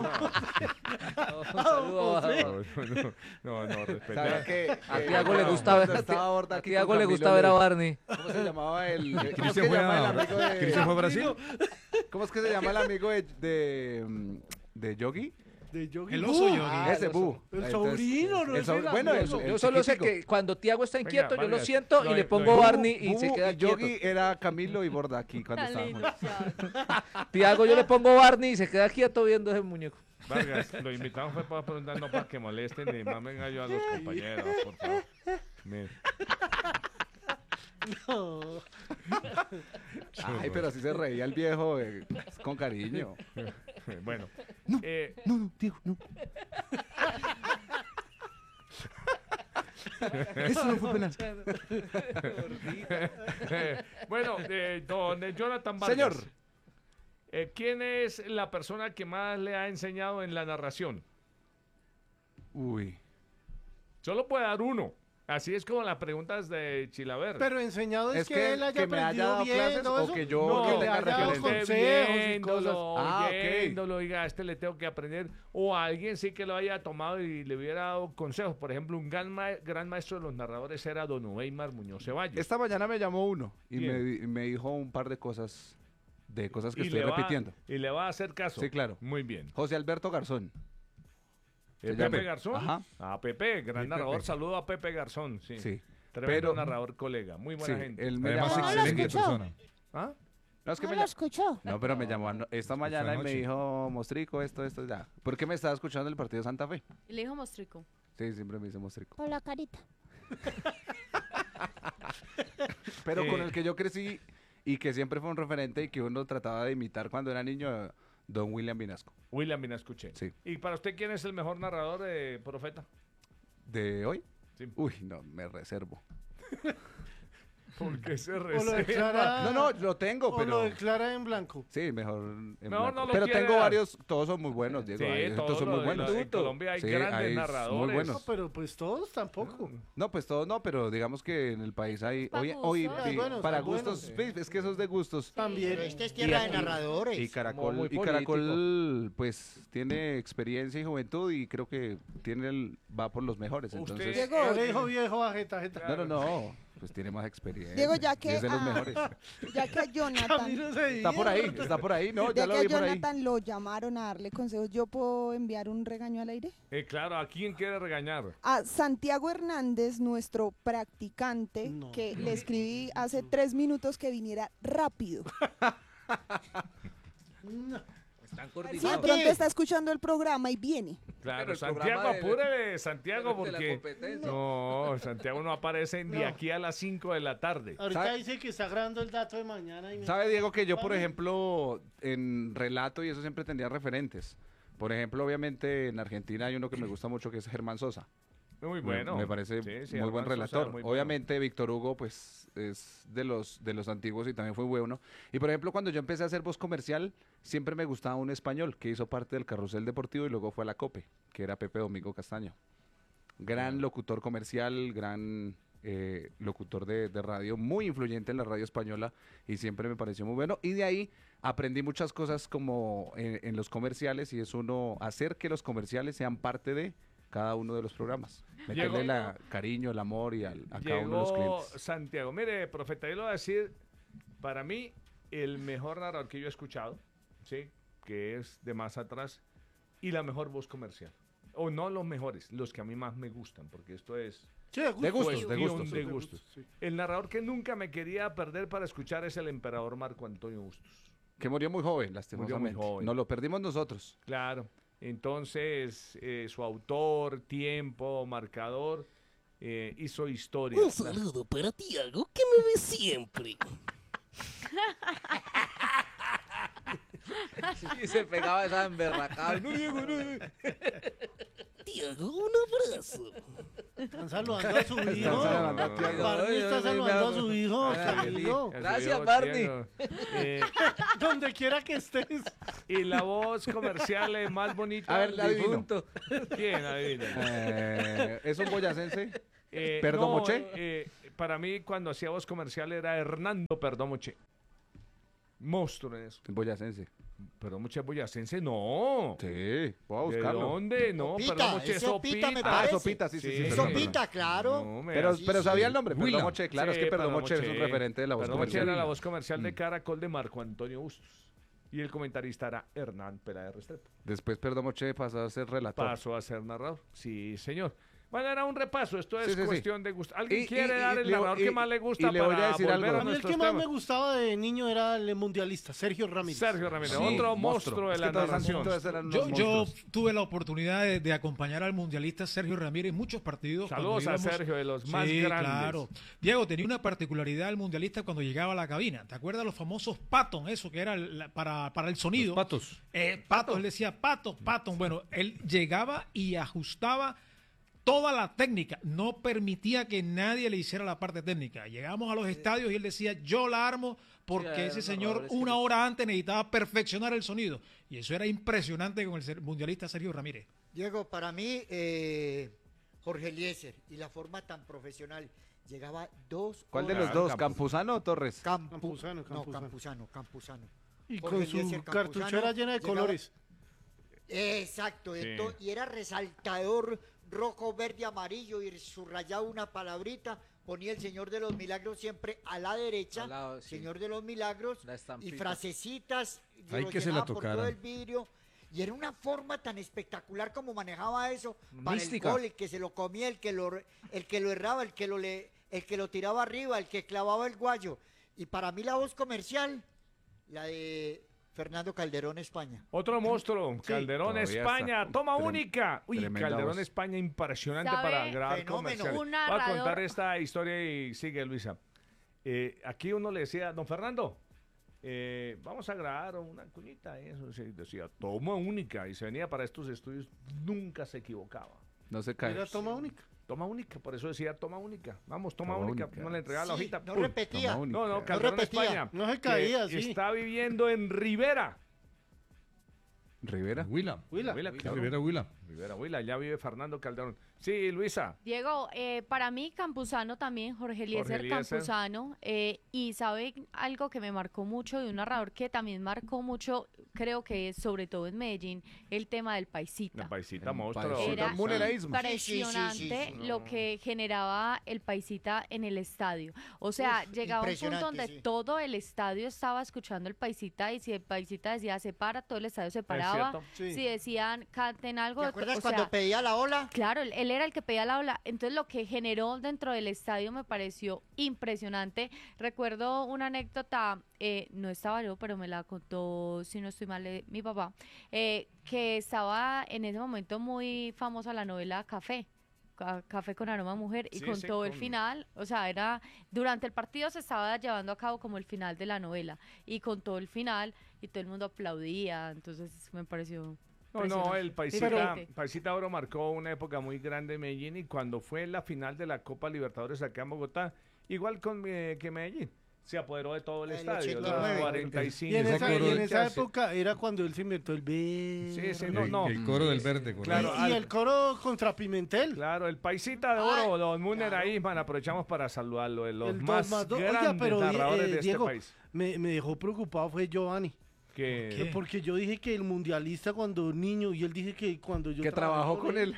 [SPEAKER 7] Un saludo a-
[SPEAKER 1] No, respeta.
[SPEAKER 9] ¿Sabía que
[SPEAKER 7] A Tiago le gusta ver,
[SPEAKER 9] cuando estaba Borda
[SPEAKER 7] a
[SPEAKER 9] aquí
[SPEAKER 7] Tiago
[SPEAKER 9] con
[SPEAKER 7] le
[SPEAKER 9] Camilo
[SPEAKER 7] gusta ver a
[SPEAKER 9] León?
[SPEAKER 7] Barney.
[SPEAKER 9] ¿Cómo se llamaba el ¿cómo es que
[SPEAKER 8] Cristian
[SPEAKER 9] se
[SPEAKER 8] fue
[SPEAKER 9] llama el
[SPEAKER 8] a,
[SPEAKER 9] amigo de
[SPEAKER 8] Cristian fue a Brasil.
[SPEAKER 9] ¿Cómo es que se llama el amigo de Yogi?
[SPEAKER 2] De Yogi
[SPEAKER 6] El
[SPEAKER 2] Bu.
[SPEAKER 6] oso Yogi.
[SPEAKER 9] Ese Bu.
[SPEAKER 2] El
[SPEAKER 9] Entonces,
[SPEAKER 2] sobrino, no
[SPEAKER 9] el
[SPEAKER 2] es
[SPEAKER 9] sobr-
[SPEAKER 2] el
[SPEAKER 9] bueno,
[SPEAKER 2] amigo.
[SPEAKER 9] el
[SPEAKER 7] Yo solo sé
[SPEAKER 9] chiquitico.
[SPEAKER 7] que cuando Tiago está inquieto, yo lo
[SPEAKER 1] Vargas,
[SPEAKER 7] siento y le pongo Barney y se
[SPEAKER 9] Bu
[SPEAKER 7] queda
[SPEAKER 9] y
[SPEAKER 7] quieto.
[SPEAKER 9] Yogi era Camilo y Borda aquí cuando
[SPEAKER 4] Tan lindo,
[SPEAKER 9] estábamos.
[SPEAKER 4] Tiago.
[SPEAKER 7] Tiago, yo le pongo Barney y se queda quieto viendo ese muñeco.
[SPEAKER 1] Vargas, lo invitamos fue para preguntar, no para que molesten ni mamen gallo a los compañeros, por favor. Mire.
[SPEAKER 2] No.
[SPEAKER 9] Ay, pero así se reía el viejo con cariño.
[SPEAKER 1] Bueno.
[SPEAKER 9] No, Diego, no. Eso no fue penal.
[SPEAKER 1] Bueno, don Jonathan Vargas.
[SPEAKER 9] Señor.
[SPEAKER 1] ¿Quién es la persona que más le ha enseñado en la narración?
[SPEAKER 9] Uy.
[SPEAKER 1] Solo puede dar uno. Así es como las preguntas de Chilaver.
[SPEAKER 2] Pero enseñado es,
[SPEAKER 9] Es
[SPEAKER 2] que él haya
[SPEAKER 9] que me haya
[SPEAKER 2] aprendido
[SPEAKER 9] dado
[SPEAKER 2] bien,
[SPEAKER 9] clases
[SPEAKER 2] todo
[SPEAKER 9] o
[SPEAKER 2] eso.
[SPEAKER 9] que yo
[SPEAKER 1] No,
[SPEAKER 9] que
[SPEAKER 2] le
[SPEAKER 9] tenga
[SPEAKER 2] haya dado
[SPEAKER 9] referencia.
[SPEAKER 2] consejos y
[SPEAKER 1] viéndolo,
[SPEAKER 2] cosas.
[SPEAKER 9] Ah, ok.
[SPEAKER 1] oyéndolo, oiga, a este le tengo que aprender. O a alguien sí que lo haya tomado y le hubiera dado consejos. Por ejemplo, un gran maestro de los narradores era don Weimar Muñoz Ceballos.
[SPEAKER 9] Esta mañana me llamó uno y
[SPEAKER 1] ¿Quién?
[SPEAKER 9] me dijo un par de cosas que
[SPEAKER 1] Y
[SPEAKER 9] estoy
[SPEAKER 1] le va-
[SPEAKER 9] repitiendo.
[SPEAKER 1] Y le va a hacer caso.
[SPEAKER 9] Sí, claro.
[SPEAKER 1] Muy bien.
[SPEAKER 9] José Alberto Garzón. Se
[SPEAKER 1] Pepe
[SPEAKER 9] llama.
[SPEAKER 1] Garzón.
[SPEAKER 9] Ajá.
[SPEAKER 1] A Pepe, gran
[SPEAKER 8] Sí,
[SPEAKER 1] narrador.
[SPEAKER 8] Pepe.
[SPEAKER 1] Saludo a Pepe Garzón. Sí.
[SPEAKER 9] Sí.
[SPEAKER 1] Tremendo
[SPEAKER 9] Pero-
[SPEAKER 1] narrador, colega. Muy buena
[SPEAKER 9] Sí,
[SPEAKER 1] gente.
[SPEAKER 9] él me
[SPEAKER 8] Además,
[SPEAKER 9] llamó.
[SPEAKER 8] excelente persona.
[SPEAKER 1] ¿Ah?
[SPEAKER 9] No, es que
[SPEAKER 12] No
[SPEAKER 9] me
[SPEAKER 12] lo
[SPEAKER 9] llamó.
[SPEAKER 12] escuchó.
[SPEAKER 9] No, pero me llamó esta mañana y me
[SPEAKER 8] anoche.
[SPEAKER 9] dijo, Mostrico, esto, ya. ¿Por qué me estaba escuchando el partido de Santa Fe?
[SPEAKER 4] Y le dijo Mostrico.
[SPEAKER 9] Sí, siempre me dice Mostrico.
[SPEAKER 12] Por la carita.
[SPEAKER 9] Pero con el que yo crecí y que siempre fue un referente y que uno trataba de imitar cuando era niño, don William Vinasco.
[SPEAKER 1] William Vinascuché.
[SPEAKER 9] Sí.
[SPEAKER 1] ¿Y para usted quién es el mejor narrador, Profeta?
[SPEAKER 9] ¿De hoy?
[SPEAKER 1] Sí.
[SPEAKER 9] Uy, no, me reservo.
[SPEAKER 1] ¿Por qué se
[SPEAKER 2] O lo
[SPEAKER 1] reserva?
[SPEAKER 2] declara,
[SPEAKER 9] No, no, lo tengo,
[SPEAKER 2] o
[SPEAKER 9] pero...
[SPEAKER 2] lo declara en blanco.
[SPEAKER 9] Sí, mejor en
[SPEAKER 1] Mejor
[SPEAKER 9] blanco.
[SPEAKER 1] no lo
[SPEAKER 9] Pero
[SPEAKER 1] quiere
[SPEAKER 9] tengo
[SPEAKER 1] dar.
[SPEAKER 9] varios, todos son muy buenos, Diego.
[SPEAKER 1] Sí,
[SPEAKER 9] estos
[SPEAKER 1] todos
[SPEAKER 9] son muy
[SPEAKER 1] los-
[SPEAKER 9] buenos.
[SPEAKER 1] en Colombia hay
[SPEAKER 9] Sí,
[SPEAKER 1] grandes
[SPEAKER 9] hay
[SPEAKER 1] narradores.
[SPEAKER 9] muy
[SPEAKER 2] No,
[SPEAKER 9] buenos.
[SPEAKER 2] pero pues todos tampoco.
[SPEAKER 9] No, pues todos no, pero digamos que en el país hay...
[SPEAKER 4] Pa'
[SPEAKER 9] Hoy,
[SPEAKER 4] gustos.
[SPEAKER 9] vi-
[SPEAKER 2] Buenos,
[SPEAKER 9] para
[SPEAKER 2] son buenos.
[SPEAKER 9] gustos, sí, es que eso es de gustos.
[SPEAKER 2] También.
[SPEAKER 3] Pero esta es tierra de
[SPEAKER 9] Y
[SPEAKER 3] narradores.
[SPEAKER 9] Caracol,
[SPEAKER 7] muy
[SPEAKER 9] y Caracol pues tiene experiencia y juventud y creo que va por los mejores.
[SPEAKER 1] Usted-
[SPEAKER 9] Entonces,
[SPEAKER 12] Diego,
[SPEAKER 2] Viejo, bajeta, jeta.
[SPEAKER 9] no, pues tiene más experiencia.
[SPEAKER 12] Diego, ya
[SPEAKER 9] y
[SPEAKER 12] que,
[SPEAKER 9] es de los
[SPEAKER 12] ah,
[SPEAKER 9] mejores.
[SPEAKER 12] ya que Jonathan,
[SPEAKER 2] Camilo se
[SPEAKER 9] Está por ahí, no, ya
[SPEAKER 12] ya
[SPEAKER 9] lo
[SPEAKER 12] que
[SPEAKER 9] vi por ahí.
[SPEAKER 12] Jonathan lo llamaron a darle consejos, ¿yo puedo enviar un regaño al aire?
[SPEAKER 1] Claro, ¿a quién quiere regañar?
[SPEAKER 12] A Santiago Hernández, nuestro practicante,
[SPEAKER 2] No.
[SPEAKER 12] que le escribí hace 3 minutos que viniera rápido.
[SPEAKER 7] Están
[SPEAKER 12] Si de
[SPEAKER 7] coordinados.
[SPEAKER 12] pronto está escuchando el programa y viene.
[SPEAKER 1] Claro,
[SPEAKER 7] Pero el
[SPEAKER 1] Santiago,
[SPEAKER 7] programa de-
[SPEAKER 1] apúrele, Santiago,
[SPEAKER 7] de la
[SPEAKER 1] porque...
[SPEAKER 7] competencia.
[SPEAKER 1] No, Santiago no aparece ni
[SPEAKER 2] No.
[SPEAKER 1] aquí a las 5 de la tarde.
[SPEAKER 2] Ahorita
[SPEAKER 9] ¿Sabe?
[SPEAKER 2] dice que está grabando el dato de mañana. Y
[SPEAKER 9] ¿Sabe, Diego, que yo, por
[SPEAKER 2] Vale.
[SPEAKER 9] ejemplo, en relato y eso siempre tenía referentes? Por ejemplo, obviamente en Argentina hay uno que me gusta mucho que es Germán Sosa.
[SPEAKER 1] Muy bueno.
[SPEAKER 9] Me parece
[SPEAKER 1] Sí, sí,
[SPEAKER 9] muy buen
[SPEAKER 1] Germán Sosa,
[SPEAKER 9] relator.
[SPEAKER 1] muy bueno.
[SPEAKER 9] Obviamente Víctor Hugo pues es de los antiguos y también fue bueno. Y por ejemplo, cuando yo empecé a hacer voz comercial, siempre me gustaba un español que hizo parte del Carrusel Deportivo y luego fue a la COPE, que era Pepe Domingo Castaño. Gran locutor comercial, gran locutor de radio, muy influyente en la radio española y siempre me pareció muy bueno. Y de ahí aprendí muchas cosas como en los comerciales y es uno hacer que los comerciales sean parte de cada uno de los programas. Meterle
[SPEAKER 1] Llegó-
[SPEAKER 9] cariño, el amor y a cada uno de los
[SPEAKER 1] Llegó
[SPEAKER 9] clientes.
[SPEAKER 1] Santiago. Mire, Profeta, yo le voy a decir, para mí, el mejor narrador que yo he escuchado, ¿sí? Que es de más atrás, y la mejor voz comercial. O no los mejores, los que a mí más me gustan, porque esto es...
[SPEAKER 2] Sí,
[SPEAKER 9] De gustos, de
[SPEAKER 1] cuestión
[SPEAKER 9] gustos.
[SPEAKER 1] de gustos.
[SPEAKER 2] sí.
[SPEAKER 1] El narrador que nunca me quería perder para escuchar es el emperador Marco Antonio Bustos.
[SPEAKER 9] Que murió muy joven, lastimosamente.
[SPEAKER 1] joven.
[SPEAKER 9] Nos lo perdimos nosotros.
[SPEAKER 1] Claro. Entonces, su autor, tiempo, marcador, hizo historia.
[SPEAKER 13] Un saludo para Tiago, que me ve siempre.
[SPEAKER 7] Y se pegaba esa emberracada. No, Diego, no.
[SPEAKER 13] Tiago, un abrazo.
[SPEAKER 2] Están saludando a su hijo.
[SPEAKER 9] Están saludando a Tiago.
[SPEAKER 2] Barney está saludando a su hijo. Camilo.
[SPEAKER 7] Gracias, Barney.
[SPEAKER 2] Donde quiera que estés.
[SPEAKER 1] Y la voz comercial es más bonita.
[SPEAKER 9] A ver, la adivino.
[SPEAKER 1] difunto. ¿Quién adivina?
[SPEAKER 9] ¿Es un boyacense?
[SPEAKER 1] Eh,
[SPEAKER 9] ¿Perdomoché?
[SPEAKER 1] no, para mí, cuando hacía voz comercial era Hernando Perdomoché. Monstruo en eso.
[SPEAKER 9] Boyacense.
[SPEAKER 1] Perdón, Moche boyacense, no.
[SPEAKER 9] Sí, voy a
[SPEAKER 1] ¿De
[SPEAKER 9] buscarlo.
[SPEAKER 1] dónde? No,
[SPEAKER 3] Sopita,
[SPEAKER 1] perdón, Moche,
[SPEAKER 3] es Sopita, me
[SPEAKER 1] Sopita.
[SPEAKER 3] parece.
[SPEAKER 9] Sopita, sí, sí, sí.
[SPEAKER 3] Es
[SPEAKER 9] perdón,
[SPEAKER 3] Sopita, claro.
[SPEAKER 1] No, me
[SPEAKER 9] Pero,
[SPEAKER 1] sí,
[SPEAKER 9] pero
[SPEAKER 1] sí.
[SPEAKER 9] sabía el nombre,
[SPEAKER 8] Huila.
[SPEAKER 9] Perdón Moche, claro,
[SPEAKER 1] Sí,
[SPEAKER 9] es que Perdón
[SPEAKER 1] Perdón
[SPEAKER 9] Moche es un
[SPEAKER 1] Moche.
[SPEAKER 9] referente de la voz
[SPEAKER 1] Perdón Moche
[SPEAKER 9] comercial.
[SPEAKER 1] era la voz comercial de Caracol de Marco Antonio Bustos. Y el comentarista era Hernán Peláez Restrepo.
[SPEAKER 9] Después Perdón Moche pasó a ser relator.
[SPEAKER 1] Pasó a ser narrador. Sí, señor. Bueno, era un repaso. Esto es
[SPEAKER 9] Sí, sí, sí.
[SPEAKER 1] cuestión de gusto. ¿Alguien
[SPEAKER 9] Y-
[SPEAKER 1] quiere
[SPEAKER 9] y-
[SPEAKER 1] dar el
[SPEAKER 9] y-
[SPEAKER 1] narrador
[SPEAKER 9] y-
[SPEAKER 1] que más le gusta
[SPEAKER 9] y le voy a
[SPEAKER 1] para
[SPEAKER 9] decir
[SPEAKER 1] volver
[SPEAKER 9] algo.
[SPEAKER 1] a
[SPEAKER 2] A mí el
[SPEAKER 1] nuestros
[SPEAKER 2] que más me
[SPEAKER 1] temas?
[SPEAKER 2] gustaba de niño era el mundialista, Sergio Ramírez.
[SPEAKER 1] Sergio Ramírez,
[SPEAKER 9] Sí,
[SPEAKER 1] otro monstruo de
[SPEAKER 9] Es
[SPEAKER 1] la
[SPEAKER 9] que todos
[SPEAKER 1] narración.
[SPEAKER 9] eran unos
[SPEAKER 6] Yo
[SPEAKER 9] monstruos.
[SPEAKER 6] tuve la oportunidad de acompañar al mundialista Sergio Ramírez en muchos partidos.
[SPEAKER 1] Saludos
[SPEAKER 6] cuando
[SPEAKER 1] a Sergio, de los más
[SPEAKER 6] Sí,
[SPEAKER 1] grandes.
[SPEAKER 6] claro. Diego, tenía una particularidad el mundialista cuando llegaba a la cabina. ¿Te acuerdas los famosos Patton? Eso que era para el sonido.
[SPEAKER 8] Los patos.
[SPEAKER 6] Patos, él decía Patton. Bueno, él llegaba y ajustaba toda la técnica, no permitía que nadie le hiciera la parte técnica. Llegamos a los estadios y él decía, yo la armo porque
[SPEAKER 7] Sí,
[SPEAKER 6] ese
[SPEAKER 7] hay
[SPEAKER 6] señor
[SPEAKER 7] narradores que
[SPEAKER 6] una hora antes necesitaba perfeccionar el sonido. Y eso era impresionante con el mundialista Sergio Ramírez.
[SPEAKER 3] Diego, para mí, Jorge Eliezer y la forma tan profesional. Llegaba 2
[SPEAKER 9] ¿Cuál de
[SPEAKER 3] horas.
[SPEAKER 9] los dos? ¿Campuzano o Torres?
[SPEAKER 2] Campuzano.
[SPEAKER 3] No, Campuzano.
[SPEAKER 2] Y
[SPEAKER 3] Jorge
[SPEAKER 2] con su
[SPEAKER 3] Eliezer Campuzano
[SPEAKER 2] cartuchera llena de
[SPEAKER 3] llegaba-
[SPEAKER 2] colores.
[SPEAKER 3] Exacto,
[SPEAKER 1] Sí.
[SPEAKER 3] y era resaltador rojo, verde, amarillo y subrayaba una palabrita, ponía el Señor de los Milagros siempre a la derecha,
[SPEAKER 7] Al lado, sí.
[SPEAKER 3] Señor de los Milagros,
[SPEAKER 7] La
[SPEAKER 3] y
[SPEAKER 7] estampita.
[SPEAKER 3] frasecitas, y
[SPEAKER 8] Hay
[SPEAKER 3] lo
[SPEAKER 8] que se la
[SPEAKER 3] llenaba por todo
[SPEAKER 8] tocaran.
[SPEAKER 3] el vidrio, y era una forma tan espectacular como manejaba eso, para
[SPEAKER 7] Mística.
[SPEAKER 3] el gol, el que se lo comía, el que lo erraba, el que lo tiraba arriba, el que clavaba el guayo, y para mí la voz comercial, la de Fernando Calderón, España.
[SPEAKER 1] Otro monstruo, Calderón
[SPEAKER 9] Todavía
[SPEAKER 1] España,
[SPEAKER 9] está.
[SPEAKER 1] toma única. Uy,
[SPEAKER 9] tremenda
[SPEAKER 1] Calderón
[SPEAKER 9] voz.
[SPEAKER 1] España, impresionante
[SPEAKER 4] ¿Sabe?
[SPEAKER 1] para grabar
[SPEAKER 3] Fenómeno.
[SPEAKER 1] comerciales.
[SPEAKER 4] Un
[SPEAKER 1] Voy a contar
[SPEAKER 4] narrador.
[SPEAKER 1] esta historia y sigue, Luisa. Aquí uno le decía, don Fernando, vamos a grabar una cuñita. Eso sí, decía, toma única. Y se venía para estos estudios, nunca se equivocaba.
[SPEAKER 9] No se cae.
[SPEAKER 2] Era toma única.
[SPEAKER 1] Toma única, por eso decía toma única. Vamos, toma
[SPEAKER 9] Toma
[SPEAKER 1] única.
[SPEAKER 9] única.
[SPEAKER 1] No le entregaba la
[SPEAKER 3] Sí,
[SPEAKER 1] hojita.
[SPEAKER 3] no
[SPEAKER 1] ¡pum!
[SPEAKER 3] repetía.
[SPEAKER 9] Toma única.
[SPEAKER 1] No,
[SPEAKER 9] No
[SPEAKER 1] Calderón
[SPEAKER 3] repetía.
[SPEAKER 1] España.
[SPEAKER 2] No se caía,
[SPEAKER 1] que
[SPEAKER 2] sí.
[SPEAKER 1] Está viviendo en Rivera.
[SPEAKER 9] Rivera.
[SPEAKER 8] Huila.
[SPEAKER 2] Huila.
[SPEAKER 1] claro.
[SPEAKER 8] Rivera Huila.
[SPEAKER 1] Rivera, Huila, ya vive Fernando Calderón. Sí, Luisa.
[SPEAKER 4] Diego, para mí Campuzano también, Jorge Eliezer
[SPEAKER 1] Eliezer.
[SPEAKER 4] Campuzano, y sabe algo que me marcó mucho de un narrador que también marcó mucho, creo que sobre todo en Medellín, el tema del paisita.
[SPEAKER 1] La paisita
[SPEAKER 9] El
[SPEAKER 1] monstruo.
[SPEAKER 9] paisita.
[SPEAKER 4] Era
[SPEAKER 9] Muneraísmo.
[SPEAKER 4] impresionante
[SPEAKER 3] Sí, sí, sí.
[SPEAKER 4] lo que generaba el paisita en el estadio. O sea,
[SPEAKER 3] Uf,
[SPEAKER 4] llegaba un punto
[SPEAKER 3] impresionante,
[SPEAKER 4] donde
[SPEAKER 3] sí.
[SPEAKER 4] todo el estadio estaba escuchando el paisita y si el paisita decía se para, todo el estadio se paraba.
[SPEAKER 1] cierto.
[SPEAKER 2] Sí.
[SPEAKER 4] Si decían canten algo,
[SPEAKER 3] ¿Te acuerdas
[SPEAKER 4] o
[SPEAKER 3] cuando
[SPEAKER 4] sea,
[SPEAKER 3] pedía la ola?
[SPEAKER 4] claro, él era el que pedía la ola. Entonces lo que generó dentro del estadio me pareció impresionante. Recuerdo una anécdota, no estaba yo, pero me la contó, si no estoy mal, mi papá, que estaba en ese momento muy famosa la novela Café. Café con aroma a mujer y
[SPEAKER 1] Sí,
[SPEAKER 4] con
[SPEAKER 1] sí,
[SPEAKER 4] todo el
[SPEAKER 1] con-
[SPEAKER 4] final, o sea, era durante el partido se estaba llevando a cabo como el final de la novela y con todo el final y todo el mundo aplaudía, entonces me pareció
[SPEAKER 1] No,
[SPEAKER 4] impresionante.
[SPEAKER 1] el Paisita,
[SPEAKER 4] Diferente.
[SPEAKER 1] Paisita Oro marcó una época muy grande en Medellín y cuando fue la final de la Copa Libertadores acá en Bogotá, igual que Medellín, se apoderó de todo el
[SPEAKER 3] El
[SPEAKER 1] estadio, los
[SPEAKER 3] 89.
[SPEAKER 1] 45.
[SPEAKER 2] Y en esa, y en esa
[SPEAKER 1] Sí,
[SPEAKER 2] época era cuando él se inventó el verde.
[SPEAKER 1] Sí, sí, no.
[SPEAKER 8] El coro del verde, correcto.
[SPEAKER 1] Claro,
[SPEAKER 2] Y el coro contra Pimentel.
[SPEAKER 1] Claro, el Paisita de Oro, don Muner ahí, man, aprovechamos para saludarlo, de los
[SPEAKER 2] El
[SPEAKER 1] más
[SPEAKER 2] 2+2. Oiga,
[SPEAKER 1] grandes
[SPEAKER 2] pero
[SPEAKER 1] narradores de
[SPEAKER 2] Diego,
[SPEAKER 1] este país.
[SPEAKER 2] me dejó preocupado fue Giovanni.
[SPEAKER 1] Que
[SPEAKER 6] ¿Qué?
[SPEAKER 2] Porque yo dije que el mundialista cuando niño, y él dije que cuando yo
[SPEAKER 9] Que trabajó con él.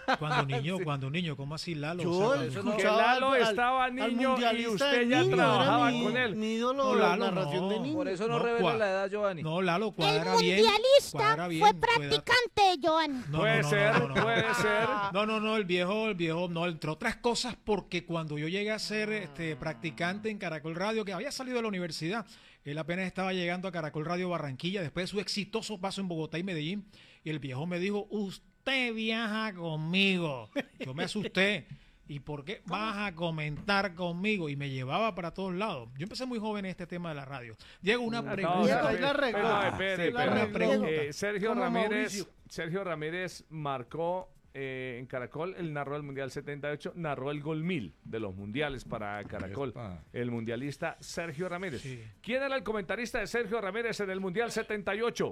[SPEAKER 6] Cuando niño, ¿cómo así, Lalo?
[SPEAKER 2] Yo
[SPEAKER 6] O sea, cuando-
[SPEAKER 2] escuchaba
[SPEAKER 1] que Lalo
[SPEAKER 2] al-
[SPEAKER 1] estaba
[SPEAKER 2] al
[SPEAKER 1] niño y
[SPEAKER 2] mundialista
[SPEAKER 1] usted
[SPEAKER 2] de
[SPEAKER 1] ya
[SPEAKER 2] niño,
[SPEAKER 1] trabajaba
[SPEAKER 2] era
[SPEAKER 1] con él.
[SPEAKER 2] Mi ídolo
[SPEAKER 6] No,
[SPEAKER 2] de la
[SPEAKER 6] Lalo,
[SPEAKER 2] narración
[SPEAKER 6] no.
[SPEAKER 2] de niño.
[SPEAKER 7] Por eso no,
[SPEAKER 6] No,
[SPEAKER 7] revela
[SPEAKER 6] cua-
[SPEAKER 7] la edad, Giovanni.
[SPEAKER 6] No, Lalo,
[SPEAKER 14] El
[SPEAKER 6] cuadra bien.
[SPEAKER 14] mundialista
[SPEAKER 6] Cuadra bien,
[SPEAKER 14] fue
[SPEAKER 6] cuadra-
[SPEAKER 14] practicante de Giovanni.
[SPEAKER 6] No,
[SPEAKER 1] Puede ser, puede ser.
[SPEAKER 6] No, el viejo, no, entre otras cosas, porque cuando yo llegué a ser practicante en Caracol Radio, que había salido de la universidad, él apenas estaba llegando a Caracol Radio Barranquilla, después de su exitoso paso en Bogotá y Medellín, y el viejo me dijo, usted viaja conmigo. Yo me asusté. ¿Y por qué vas a comentar conmigo? Y me llevaba para todos lados. Yo empecé muy joven en este tema de la radio. Diego, una pregunta.
[SPEAKER 2] Diego, ahí la regó.
[SPEAKER 1] Espere,
[SPEAKER 2] Sí, la
[SPEAKER 1] espere.
[SPEAKER 2] regó.
[SPEAKER 1] Sergio
[SPEAKER 2] Como
[SPEAKER 1] Ramírez,
[SPEAKER 2] Mauricio.
[SPEAKER 1] Sergio Ramírez marcó en Caracol, él narró el Mundial 78, narró el gol 1000 de los mundiales para Caracol.
[SPEAKER 8] Epa.
[SPEAKER 1] El mundialista Sergio Ramírez.
[SPEAKER 6] Sí.
[SPEAKER 1] ¿Quién era el comentarista de Sergio Ramírez en el Mundial 78?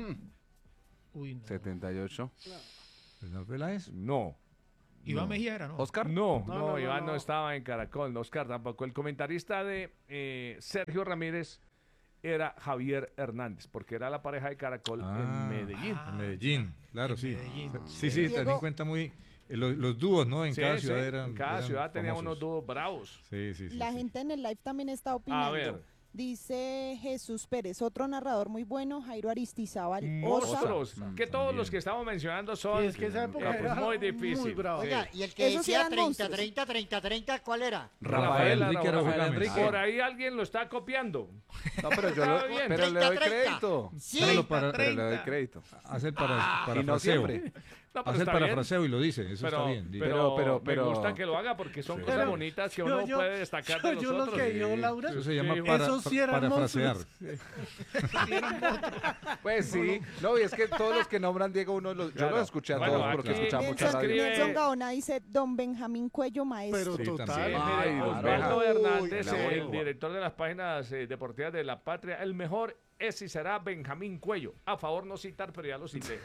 [SPEAKER 6] Uy, no.
[SPEAKER 9] 78.
[SPEAKER 8] ¿Hernán Peláez?
[SPEAKER 1] No.
[SPEAKER 6] Iván
[SPEAKER 1] No.
[SPEAKER 6] Mejía era, ¿no?
[SPEAKER 9] Oscar.
[SPEAKER 1] No,
[SPEAKER 2] No,
[SPEAKER 1] no,
[SPEAKER 2] no, no,
[SPEAKER 1] Iván no
[SPEAKER 2] no.
[SPEAKER 1] estaba en Caracol, no, Oscar tampoco. El comentarista de Sergio Ramírez era Javier Hernández, porque era la pareja de Caracol en Medellín.
[SPEAKER 8] En Medellín, claro, sí.
[SPEAKER 6] Medellín.
[SPEAKER 8] Sí,
[SPEAKER 12] Diego-
[SPEAKER 8] ten en cuenta muy los dúos, ¿no? En
[SPEAKER 1] Sí,
[SPEAKER 8] cada
[SPEAKER 1] sí,
[SPEAKER 8] ciudad eran
[SPEAKER 1] en cada
[SPEAKER 8] eran
[SPEAKER 1] ciudad tenía
[SPEAKER 8] famosos.
[SPEAKER 1] unos dúos bravos.
[SPEAKER 8] Sí, sí, sí.
[SPEAKER 12] La
[SPEAKER 8] sí.
[SPEAKER 12] gente en el live también está opinando.
[SPEAKER 1] ver.
[SPEAKER 12] Dice Jesús Pérez, otro narrador muy bueno, Jairo Aristizábal. Osa.
[SPEAKER 1] Monstruos, que todos los que estamos mencionando son
[SPEAKER 2] Sí, es que esa época
[SPEAKER 1] pues,
[SPEAKER 2] era
[SPEAKER 1] muy
[SPEAKER 2] muy
[SPEAKER 1] difícil.
[SPEAKER 2] bravo.
[SPEAKER 3] Oiga,
[SPEAKER 1] Sí.
[SPEAKER 3] y el que
[SPEAKER 12] Esos
[SPEAKER 3] decía
[SPEAKER 12] eran
[SPEAKER 3] 30,
[SPEAKER 12] monstruos.
[SPEAKER 3] 30, 30, 30, ¿cuál era?
[SPEAKER 8] Rafael Enrique Araujo
[SPEAKER 9] Rafael
[SPEAKER 8] Gámez.
[SPEAKER 9] Enrique.
[SPEAKER 1] Por ahí alguien lo está copiando.
[SPEAKER 9] No, pero yo
[SPEAKER 1] Está bien.
[SPEAKER 9] pero le doy
[SPEAKER 3] 30.
[SPEAKER 9] crédito.
[SPEAKER 3] Sí.
[SPEAKER 8] Hágalo para,
[SPEAKER 9] Pero le doy crédito.
[SPEAKER 8] hace el
[SPEAKER 9] Y no
[SPEAKER 8] parafraseo.
[SPEAKER 9] siempre.
[SPEAKER 1] No, pero
[SPEAKER 8] Hace el
[SPEAKER 1] está bien.
[SPEAKER 8] parafraseo y lo dice, eso está bien. diga.
[SPEAKER 1] Pero,
[SPEAKER 9] pero-
[SPEAKER 1] me gusta que lo haga porque son cosas
[SPEAKER 2] Pero
[SPEAKER 1] bonitas que
[SPEAKER 2] yo-
[SPEAKER 1] uno
[SPEAKER 2] yo-
[SPEAKER 1] puede destacar de los
[SPEAKER 2] yo lo
[SPEAKER 1] otros.
[SPEAKER 2] que yo, Laura,
[SPEAKER 8] Eso se llama
[SPEAKER 1] Sí,
[SPEAKER 2] esos sí eran
[SPEAKER 8] parafrasear.
[SPEAKER 2] monstruos.
[SPEAKER 9] Pues sí, no, y es que todos los que nombran Diego, yo
[SPEAKER 1] Claro.
[SPEAKER 9] los escuché a
[SPEAKER 1] Bueno,
[SPEAKER 9] todos porque
[SPEAKER 1] aquí
[SPEAKER 9] escuchaba mucha
[SPEAKER 12] Nelson,
[SPEAKER 9] radio.
[SPEAKER 1] escribe-
[SPEAKER 12] Nelson Gaona dice Don Benjamín Cuello, maestro.
[SPEAKER 2] Pero
[SPEAKER 8] Sí,
[SPEAKER 2] total.
[SPEAKER 8] también.
[SPEAKER 9] Ay,
[SPEAKER 1] Mire,
[SPEAKER 9] don
[SPEAKER 1] Osvaldo
[SPEAKER 9] Benja.
[SPEAKER 1] Hernández,
[SPEAKER 9] Uy, la
[SPEAKER 1] el
[SPEAKER 9] lengua.
[SPEAKER 1] director de las páginas deportivas de La Patria, el mejor es y será Benjamín Cuello. A favor no citar, pero ya lo cité.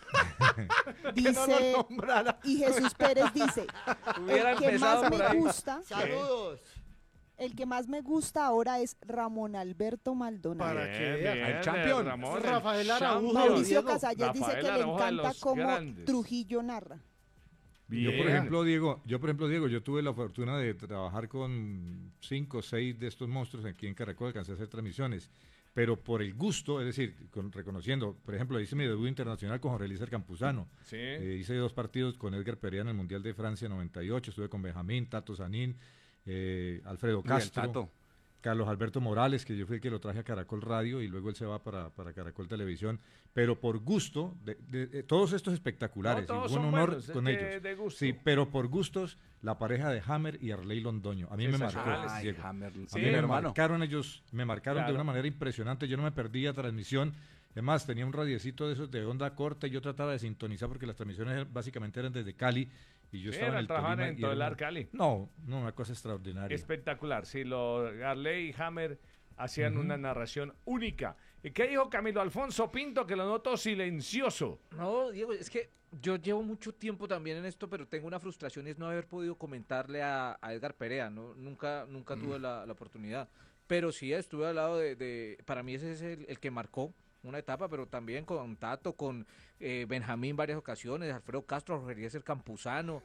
[SPEAKER 12] Dice, y Jesús Pérez dice,
[SPEAKER 7] Hubiera
[SPEAKER 12] el que
[SPEAKER 7] empezado
[SPEAKER 12] más
[SPEAKER 7] por
[SPEAKER 12] me
[SPEAKER 7] ahí.
[SPEAKER 12] gusta,
[SPEAKER 3] Saludos.
[SPEAKER 12] el que más me gusta ahora es Ramón Alberto Maldonado.
[SPEAKER 2] Para que vea.
[SPEAKER 9] El campeón.
[SPEAKER 1] Ramón, el
[SPEAKER 2] Rafael Araujo.
[SPEAKER 1] champion.
[SPEAKER 12] Mauricio
[SPEAKER 2] Diego.
[SPEAKER 12] Casalles dice
[SPEAKER 1] Rafael
[SPEAKER 12] que le
[SPEAKER 1] Araujo de
[SPEAKER 12] encanta
[SPEAKER 1] los
[SPEAKER 12] cómo
[SPEAKER 1] grandes.
[SPEAKER 12] Trujillo narra.
[SPEAKER 8] Yo, por
[SPEAKER 1] Bien.
[SPEAKER 8] ejemplo, Diego, yo tuve la fortuna de trabajar con 5 o 6 de estos monstruos aquí en Caracol, alcancé a hacer transmisiones, pero por el gusto, es decir, reconociendo, por ejemplo, hice mi debut internacional con Jorge Eliezer Campuzano,
[SPEAKER 1] Sí.
[SPEAKER 8] hice 2 partidos con Edgar Perea en el Mundial de Francia 98, estuve con Benjamín, Tato Sanín, Alfredo
[SPEAKER 9] Uy, el
[SPEAKER 8] Castro,
[SPEAKER 9] Tato.
[SPEAKER 8] Carlos Alberto Morales, que yo fui el que lo traje a Caracol Radio y luego él se va para Caracol Televisión, pero por gusto, de todos estos espectaculares,
[SPEAKER 1] No, todos
[SPEAKER 8] y fue un
[SPEAKER 1] son
[SPEAKER 8] honor
[SPEAKER 1] buenos, es
[SPEAKER 8] con
[SPEAKER 1] que
[SPEAKER 8] ellos.
[SPEAKER 1] de gusto.
[SPEAKER 8] Sí, pero por gustos, la pareja de Hammer y Arley Londoño, a mí me marcó,
[SPEAKER 1] Sensacionales.
[SPEAKER 8] Diego.
[SPEAKER 9] Hammer,
[SPEAKER 8] A
[SPEAKER 1] Sí,
[SPEAKER 8] mí me
[SPEAKER 9] hermano.
[SPEAKER 8] marcaron ellos, me marcaron de
[SPEAKER 1] Claro.
[SPEAKER 8] una manera impresionante, yo no me perdía transmisión, además tenía un radiecito de esos de onda corta y yo trataba de sintonizar porque las transmisiones básicamente eran desde Cali y yo
[SPEAKER 1] Sí,
[SPEAKER 8] estaba en el
[SPEAKER 1] trabajaban
[SPEAKER 8] Tolima
[SPEAKER 1] en
[SPEAKER 8] y era
[SPEAKER 1] Todelar,
[SPEAKER 8] una-
[SPEAKER 1] Cali.
[SPEAKER 8] No, una cosa extraordinaria.
[SPEAKER 1] Espectacular. Sí, Garley y Hammer hacían
[SPEAKER 8] Ujú.
[SPEAKER 1] una narración única. ¿Y qué dijo Camilo Alfonso Pinto? Que lo noto silencioso.
[SPEAKER 7] No, Diego, es que yo llevo mucho tiempo también en esto, pero tengo una frustración y es no haber podido comentarle a Edgar Perea, ¿no? Nunca tuve la oportunidad. Pero sí estuve al lado para mí ese es el que marcó una etapa, pero también con Tato, con Benjamín varias ocasiones, Alfredo Castro, Jorge Eliezer Campuzano,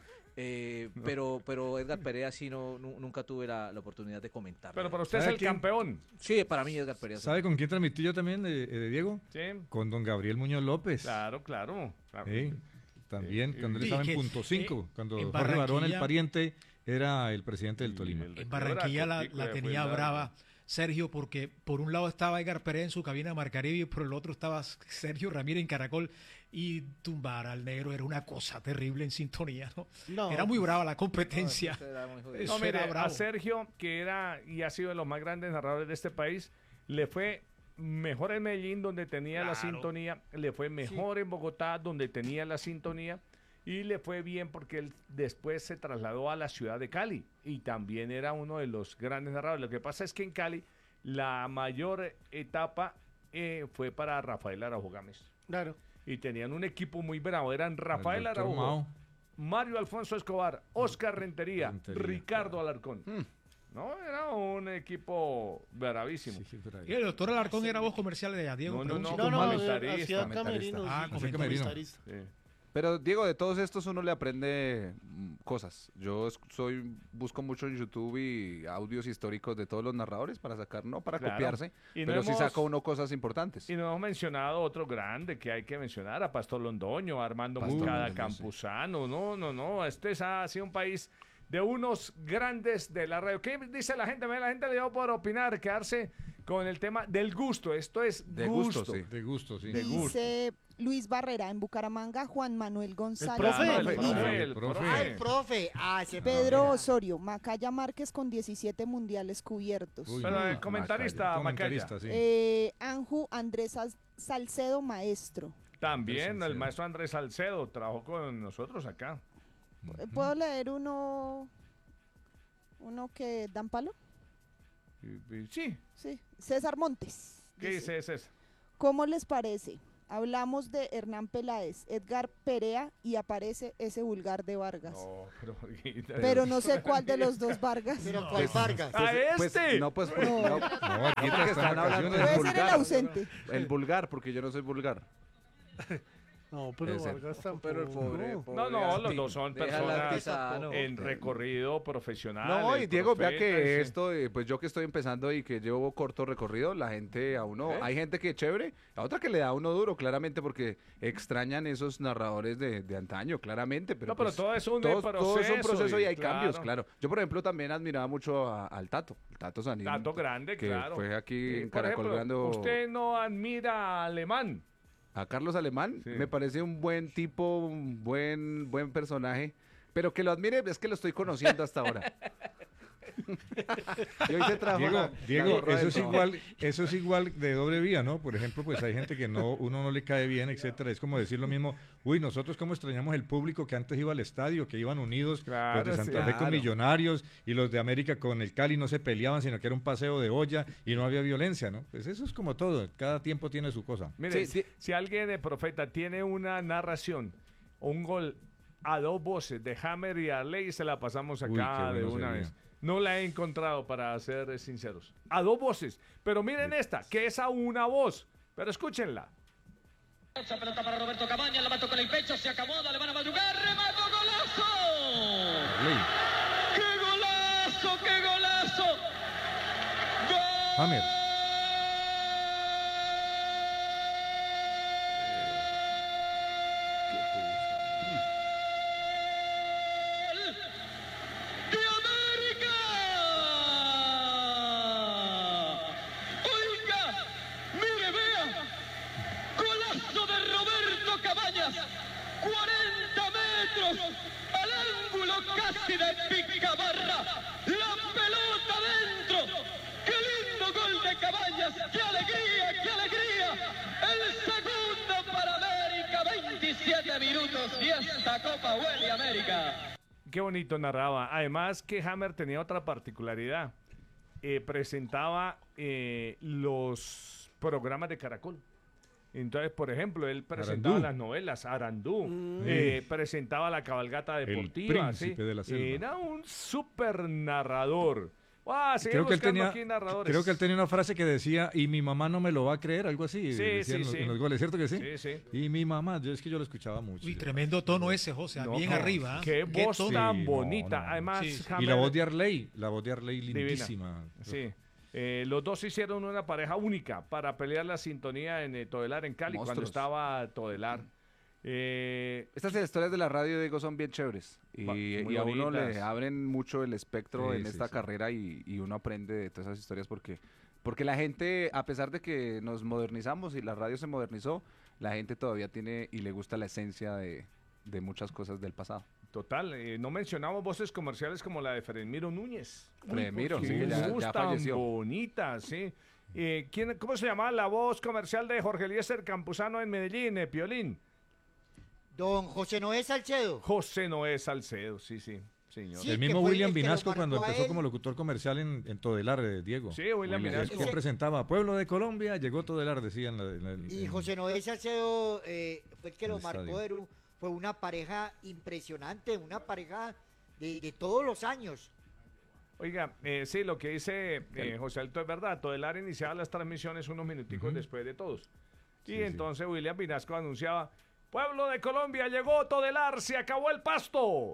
[SPEAKER 7] pero Edgar Perea sí nunca tuve la oportunidad de comentar.
[SPEAKER 1] Pero para usted es
[SPEAKER 8] ¿Sabe
[SPEAKER 1] el
[SPEAKER 8] quién?
[SPEAKER 1] campeón.
[SPEAKER 7] Sí, para mí Edgar Perea.
[SPEAKER 8] ¿Sabe con quién transmití yo también, Diego?
[SPEAKER 1] Sí,
[SPEAKER 8] Con don Gabriel Muñoz López.
[SPEAKER 1] claro.
[SPEAKER 8] Sí, también, cuando él
[SPEAKER 6] Sí,
[SPEAKER 8] estaba
[SPEAKER 6] que,
[SPEAKER 8] en punto 5, cuando
[SPEAKER 6] en
[SPEAKER 8] Jorge Barón, el
[SPEAKER 6] Barranquilla-
[SPEAKER 8] pariente, era el presidente del Tolima.
[SPEAKER 6] En Barranquilla la tenía brava Sergio, porque por un lado estaba Edgar Perea en su cabina de Marcaribe y por el otro estaba Sergio Ramírez en Caracol, y tumbar al negro era una cosa terrible en sintonía, ¿no?
[SPEAKER 2] No.
[SPEAKER 6] Era muy brava la competencia. Eso
[SPEAKER 1] No, mire,
[SPEAKER 6] era
[SPEAKER 1] a
[SPEAKER 6] bravo.
[SPEAKER 1] Sergio, que era y ha sido de los más grandes narradores de este país, le fue mejor en Medellín, donde tenía la sintonía, le fue mejor en Bogotá, donde tenía la sintonía, y le fue bien porque él después se trasladó a la ciudad de Cali, y también era uno de los grandes narradores. Lo que pasa es que en Cali la mayor etapa fue para Rafael Araujo Gámez.
[SPEAKER 2] Claro.
[SPEAKER 1] Y tenían un equipo muy bravo, eran Rafael
[SPEAKER 8] doctor
[SPEAKER 1] Araujo,
[SPEAKER 8] Mao.
[SPEAKER 1] Mario Alfonso Escobar, Oscar Rentería, Ricardo Alarcón. No, era un equipo bravísimo.
[SPEAKER 6] Y el doctor Alarcón era voz comercial de Diego.
[SPEAKER 1] No,
[SPEAKER 6] Pronuncio.
[SPEAKER 2] No,
[SPEAKER 1] comentarista,
[SPEAKER 2] hacía
[SPEAKER 9] comentarista.
[SPEAKER 2] camerinos.
[SPEAKER 6] Ah,
[SPEAKER 2] sí,
[SPEAKER 8] camerino.
[SPEAKER 2] comentarista.
[SPEAKER 1] Sí.
[SPEAKER 9] Pero Diego, de todos estos uno le aprende cosas. Yo busco mucho en YouTube y audios históricos de todos los narradores para sacar, no para
[SPEAKER 1] Claro.
[SPEAKER 9] copiarse,
[SPEAKER 1] Y no
[SPEAKER 9] pero sí
[SPEAKER 1] hemos-
[SPEAKER 9] saca uno cosas importantes.
[SPEAKER 1] Y no hemos mencionado otro grande que hay que mencionar, a Pastor Londoño, a Armando
[SPEAKER 9] Pastor
[SPEAKER 1] Moncada
[SPEAKER 9] Londoño, sí.
[SPEAKER 1] Campuzano. No, este ha sido un país de unos grandes de la radio. ¿Qué dice la gente? La gente le dio por opinar, quedarse con el tema del gusto. Esto es
[SPEAKER 9] De gusto, sí.
[SPEAKER 8] De gusto, sí.
[SPEAKER 1] De gusto.
[SPEAKER 12] Dice Luis Barrera en Bucaramanga, Juan Manuel González.
[SPEAKER 2] profe.
[SPEAKER 1] Claro, el
[SPEAKER 2] Profe.
[SPEAKER 1] profe, el
[SPEAKER 8] Profe.
[SPEAKER 1] profe.
[SPEAKER 3] Ah, el profe. Ah, ese
[SPEAKER 12] Pedro
[SPEAKER 3] profe.
[SPEAKER 12] Osorio, Macaya Márquez con 17 mundiales cubiertos.
[SPEAKER 8] Uy,
[SPEAKER 1] Pero
[SPEAKER 8] no,
[SPEAKER 1] el comentarista,
[SPEAKER 8] comentarista, sí.
[SPEAKER 12] Anju Andrés Salcedo, maestro.
[SPEAKER 1] También el
[SPEAKER 8] Salcedo.
[SPEAKER 1] maestro Andrés Salcedo trabajó con nosotros acá.
[SPEAKER 12] ¿Puedo leer uno que dan palo?
[SPEAKER 1] Sí,
[SPEAKER 12] Sí. César Montes.
[SPEAKER 1] ¿qué dice ese?
[SPEAKER 12] ¿Cómo les parece? Hablamos de Hernán Peláez, Edgar Perea y aparece ese vulgar de Vargas.
[SPEAKER 1] No, pero Jorgito,
[SPEAKER 12] Pero no sé cuál de los dos Vargas.
[SPEAKER 3] Pero ¿cuál Vargas?
[SPEAKER 1] ¡A este!
[SPEAKER 9] No, pues,
[SPEAKER 12] No.
[SPEAKER 9] no,
[SPEAKER 8] aquí
[SPEAKER 9] porque están hablando del
[SPEAKER 12] Puede ser el
[SPEAKER 9] vulgar.
[SPEAKER 12] ausente.
[SPEAKER 9] El vulgar, porque yo no soy vulgar.
[SPEAKER 2] No, pero
[SPEAKER 9] Ese.
[SPEAKER 2] Vargas tampoco.
[SPEAKER 7] Pero el pobre.
[SPEAKER 1] No, los dos son
[SPEAKER 7] Déjala
[SPEAKER 1] personas
[SPEAKER 7] artesano.
[SPEAKER 1] en recorrido profesional.
[SPEAKER 9] No, y Diego, vea que
[SPEAKER 1] profetas,
[SPEAKER 9] esto, pues yo que estoy empezando y que llevo corto recorrido, la gente a uno, hay gente que es chévere, a otra que le da a uno duro, claramente, porque extrañan esos narradores de antaño, claramente. Pero,
[SPEAKER 1] No, pero
[SPEAKER 9] pues,
[SPEAKER 1] todo es un
[SPEAKER 9] todo es un proceso y hay
[SPEAKER 1] claro.
[SPEAKER 9] cambios, claro. Yo, por ejemplo, también admiraba mucho al Tato, el Tato Sanín.
[SPEAKER 1] Tato Grande,
[SPEAKER 9] que
[SPEAKER 1] claro.
[SPEAKER 9] fue aquí en
[SPEAKER 1] Por
[SPEAKER 9] Caracol
[SPEAKER 1] ejemplo,
[SPEAKER 9] Grande.
[SPEAKER 1] usted no admira a Alemán.
[SPEAKER 9] A Carlos Alemán,
[SPEAKER 1] Sí.
[SPEAKER 9] me parece un buen tipo, un buen personaje, pero que lo admire es que lo estoy conociendo hasta ahora. Y hoy se trajo
[SPEAKER 8] Diego,
[SPEAKER 9] la
[SPEAKER 8] eso es igual de doble vía, ¿no? Por ejemplo, pues hay gente que uno no le cae bien, etcétera. Es como decir lo mismo, nosotros cómo extrañamos el público que antes iba al estadio, que iban unidos,
[SPEAKER 1] Claro,
[SPEAKER 8] los de Santa
[SPEAKER 1] sí.
[SPEAKER 8] Fe con
[SPEAKER 1] Claro.
[SPEAKER 8] Millonarios y los de América con el Cali no se peleaban, sino que era un paseo de olla y no había violencia, ¿no? Pues eso es como todo, cada tiempo tiene su cosa.
[SPEAKER 1] Mire, si alguien de Profeta tiene una narración, un gol a dos voces de Hammer y Arley, se la pasamos
[SPEAKER 8] Uy,
[SPEAKER 1] acá
[SPEAKER 8] qué
[SPEAKER 1] de
[SPEAKER 8] bueno
[SPEAKER 1] una
[SPEAKER 8] sería.
[SPEAKER 1] vez. No la he encontrado, para ser sinceros. A dos voces. Pero miren esta, que es a una voz. Pero escúchenla.
[SPEAKER 14] Esa pelota para Roberto Cabañas, la mató con el pecho, se acomoda, le van a madrugar, remató, golazo. ¡Qué golazo, qué golazo!
[SPEAKER 8] Hammer.
[SPEAKER 14] ¡De América! Oiga, mire, vea, golazo de Roberto Cabañas, 40 metros, al ángulo casi de Picabarra, la pelota dentro, qué lindo gol de Cabañas, qué alegría, qué alegría, el segundo para América, 27 minutos y esta Copa huele a América.
[SPEAKER 1] Qué bonito narraba. Además que Hammer tenía otra particularidad. Presentaba los programas de Caracol. Entonces, por ejemplo, él presentaba
[SPEAKER 8] Arandú.
[SPEAKER 1] las novelas, Arandú, presentaba la cabalgata deportiva.
[SPEAKER 8] príncipe de la selva.
[SPEAKER 1] Era un súper narrador.
[SPEAKER 8] Creo que, creo que él tenía una frase que decía, y mi mamá no me lo va a creer, algo así.
[SPEAKER 1] Sí,
[SPEAKER 8] decía
[SPEAKER 1] sí,
[SPEAKER 8] en los,
[SPEAKER 1] sí.
[SPEAKER 8] en los goles, ¿cierto que sí?
[SPEAKER 1] Sí, sí.
[SPEAKER 8] Y mi mamá, es que yo lo escuchaba mucho.
[SPEAKER 6] Uy, tremendo tono ese, José,
[SPEAKER 1] No,
[SPEAKER 6] bien
[SPEAKER 1] no,
[SPEAKER 6] arriba.
[SPEAKER 1] Qué voz
[SPEAKER 6] tono.
[SPEAKER 1] tan
[SPEAKER 8] Sí,
[SPEAKER 1] bonita.
[SPEAKER 8] no, no.
[SPEAKER 1] Además,
[SPEAKER 6] Sí, sí.
[SPEAKER 8] Y la
[SPEAKER 1] Hammer-
[SPEAKER 8] voz de Arley
[SPEAKER 1] Divina.
[SPEAKER 8] lindísima.
[SPEAKER 1] Sí. Los dos hicieron una pareja única para pelear la sintonía en Todelar en Cali, cuando
[SPEAKER 9] Monstruos.
[SPEAKER 1] estaba Todelar.
[SPEAKER 9] Estas historias de la radio, Diego, son bien chéveres y,
[SPEAKER 1] Muy
[SPEAKER 9] y a uno
[SPEAKER 1] bonitas.
[SPEAKER 9] le abren mucho el espectro
[SPEAKER 8] Sí,
[SPEAKER 9] en
[SPEAKER 8] sí,
[SPEAKER 9] esta
[SPEAKER 8] sí.
[SPEAKER 9] carrera y uno aprende de todas esas historias porque la gente, a pesar de que nos modernizamos y la radio se modernizó, la gente todavía tiene y le gusta la esencia de muchas cosas del pasado.
[SPEAKER 1] Total, no mencionamos voces comerciales como la de Fredmiro Núñez.
[SPEAKER 9] Fredmiro,
[SPEAKER 1] Qué
[SPEAKER 9] sí, que ya
[SPEAKER 1] voz tan
[SPEAKER 9] falleció.
[SPEAKER 1] bonita, sí. ¿Cómo se llamaba la voz comercial de Jorge Eliezer Campuzano en Medellín, Piolín?
[SPEAKER 3] Don José Noé Salcedo.
[SPEAKER 1] José Noé Salcedo, sí, señor.
[SPEAKER 3] Sí,
[SPEAKER 8] El
[SPEAKER 3] que
[SPEAKER 8] mismo
[SPEAKER 3] fue
[SPEAKER 8] William
[SPEAKER 3] el que lo
[SPEAKER 8] Vinasco cuando
[SPEAKER 3] marcó a
[SPEAKER 8] empezó
[SPEAKER 3] él.
[SPEAKER 8] como locutor comercial en Todelar, Diego.
[SPEAKER 1] Sí, William
[SPEAKER 8] Él
[SPEAKER 1] Vinasco.
[SPEAKER 8] que presentaba Pueblo de Colombia, llegó Todelar, decían.
[SPEAKER 3] Y José Noé Salcedo fue el que
[SPEAKER 8] el
[SPEAKER 3] lo marcó.
[SPEAKER 8] estadio.
[SPEAKER 3] Fue una pareja impresionante, una pareja de todos los años.
[SPEAKER 1] Oiga, sí, lo que dice José Alto es verdad. Todelar iniciaba las transmisiones unos minuticos después de todos. Y
[SPEAKER 8] Sí,
[SPEAKER 1] entonces William Vinasco anunciaba: Pueblo de Colombia, llegó Todelar, se acabó el pasto.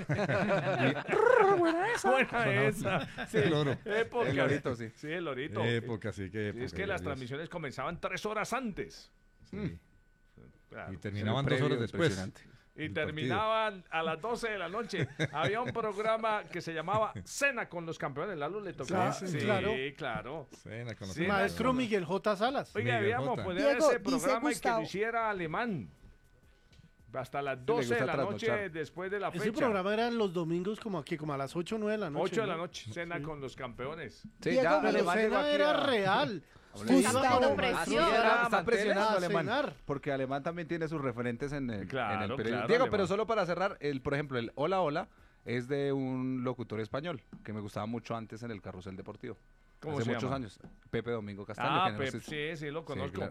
[SPEAKER 1] Buena esa. Sí,
[SPEAKER 8] El loro.
[SPEAKER 1] época.
[SPEAKER 9] El lorito, sí.
[SPEAKER 1] Sí, el lorito.
[SPEAKER 8] Época, sí, qué
[SPEAKER 1] Sí,
[SPEAKER 8] época.
[SPEAKER 1] es que las
[SPEAKER 8] Dios.
[SPEAKER 1] transmisiones comenzaban 3 horas antes.
[SPEAKER 8] Sí.
[SPEAKER 1] Claro.
[SPEAKER 8] Y terminaban
[SPEAKER 9] El
[SPEAKER 8] 2 horas
[SPEAKER 9] previo,
[SPEAKER 8] después.
[SPEAKER 9] impresionante.
[SPEAKER 1] Y
[SPEAKER 8] el
[SPEAKER 1] terminaban a las 12 de la noche. Había un programa que se llamaba Cena con los campeones. Lalo le tocaba.
[SPEAKER 2] Sí,
[SPEAKER 1] Sí,
[SPEAKER 2] claro.
[SPEAKER 1] claro.
[SPEAKER 8] Cena con los
[SPEAKER 1] Sí,
[SPEAKER 2] Maestro Miguel J. Salas.
[SPEAKER 1] Oiga,
[SPEAKER 8] Miguel
[SPEAKER 1] debíamos
[SPEAKER 8] J.
[SPEAKER 1] poner
[SPEAKER 12] Diego,
[SPEAKER 1] ese
[SPEAKER 12] dice
[SPEAKER 1] programa y que lo
[SPEAKER 12] Gustavo.
[SPEAKER 1] hiciera Alemán. Hasta las
[SPEAKER 9] le
[SPEAKER 1] 12 de
[SPEAKER 9] gusta
[SPEAKER 1] la noche
[SPEAKER 9] trasnochar.
[SPEAKER 1] después de la
[SPEAKER 2] Ese
[SPEAKER 1] fecha.
[SPEAKER 2] programa era los domingos como aquí, como a las 8 o 9 de la noche.
[SPEAKER 1] 8 de la
[SPEAKER 2] ¿no?
[SPEAKER 1] noche, Cena con los campeones.
[SPEAKER 9] Sí,
[SPEAKER 12] Diego,
[SPEAKER 9] ya,
[SPEAKER 12] pero
[SPEAKER 9] Alemán llegó
[SPEAKER 2] Cena
[SPEAKER 9] aquí
[SPEAKER 2] era
[SPEAKER 9] a-
[SPEAKER 2] real.
[SPEAKER 12] Gustavo.
[SPEAKER 2] Iba
[SPEAKER 4] Está
[SPEAKER 2] como
[SPEAKER 4] con presión.
[SPEAKER 2] maestro
[SPEAKER 9] Así era, está
[SPEAKER 2] Manteles
[SPEAKER 9] presionando
[SPEAKER 2] a
[SPEAKER 9] Alemán.
[SPEAKER 2] cenar.
[SPEAKER 9] Porque Alemán también tiene sus referentes en el
[SPEAKER 1] Claro,
[SPEAKER 9] periodismo.
[SPEAKER 1] claro,
[SPEAKER 9] Diego,
[SPEAKER 1] Alemán.
[SPEAKER 9] pero solo para cerrar, por ejemplo, el Hola Hola es de un locutor español que me gustaba mucho antes en el Carrusel Deportivo.
[SPEAKER 1] ¿Cómo
[SPEAKER 9] Hace
[SPEAKER 1] se
[SPEAKER 9] muchos
[SPEAKER 1] llama?
[SPEAKER 9] años. Pepe Domingo Castaño. que no sé-
[SPEAKER 1] Sí, lo conozco.
[SPEAKER 9] claro.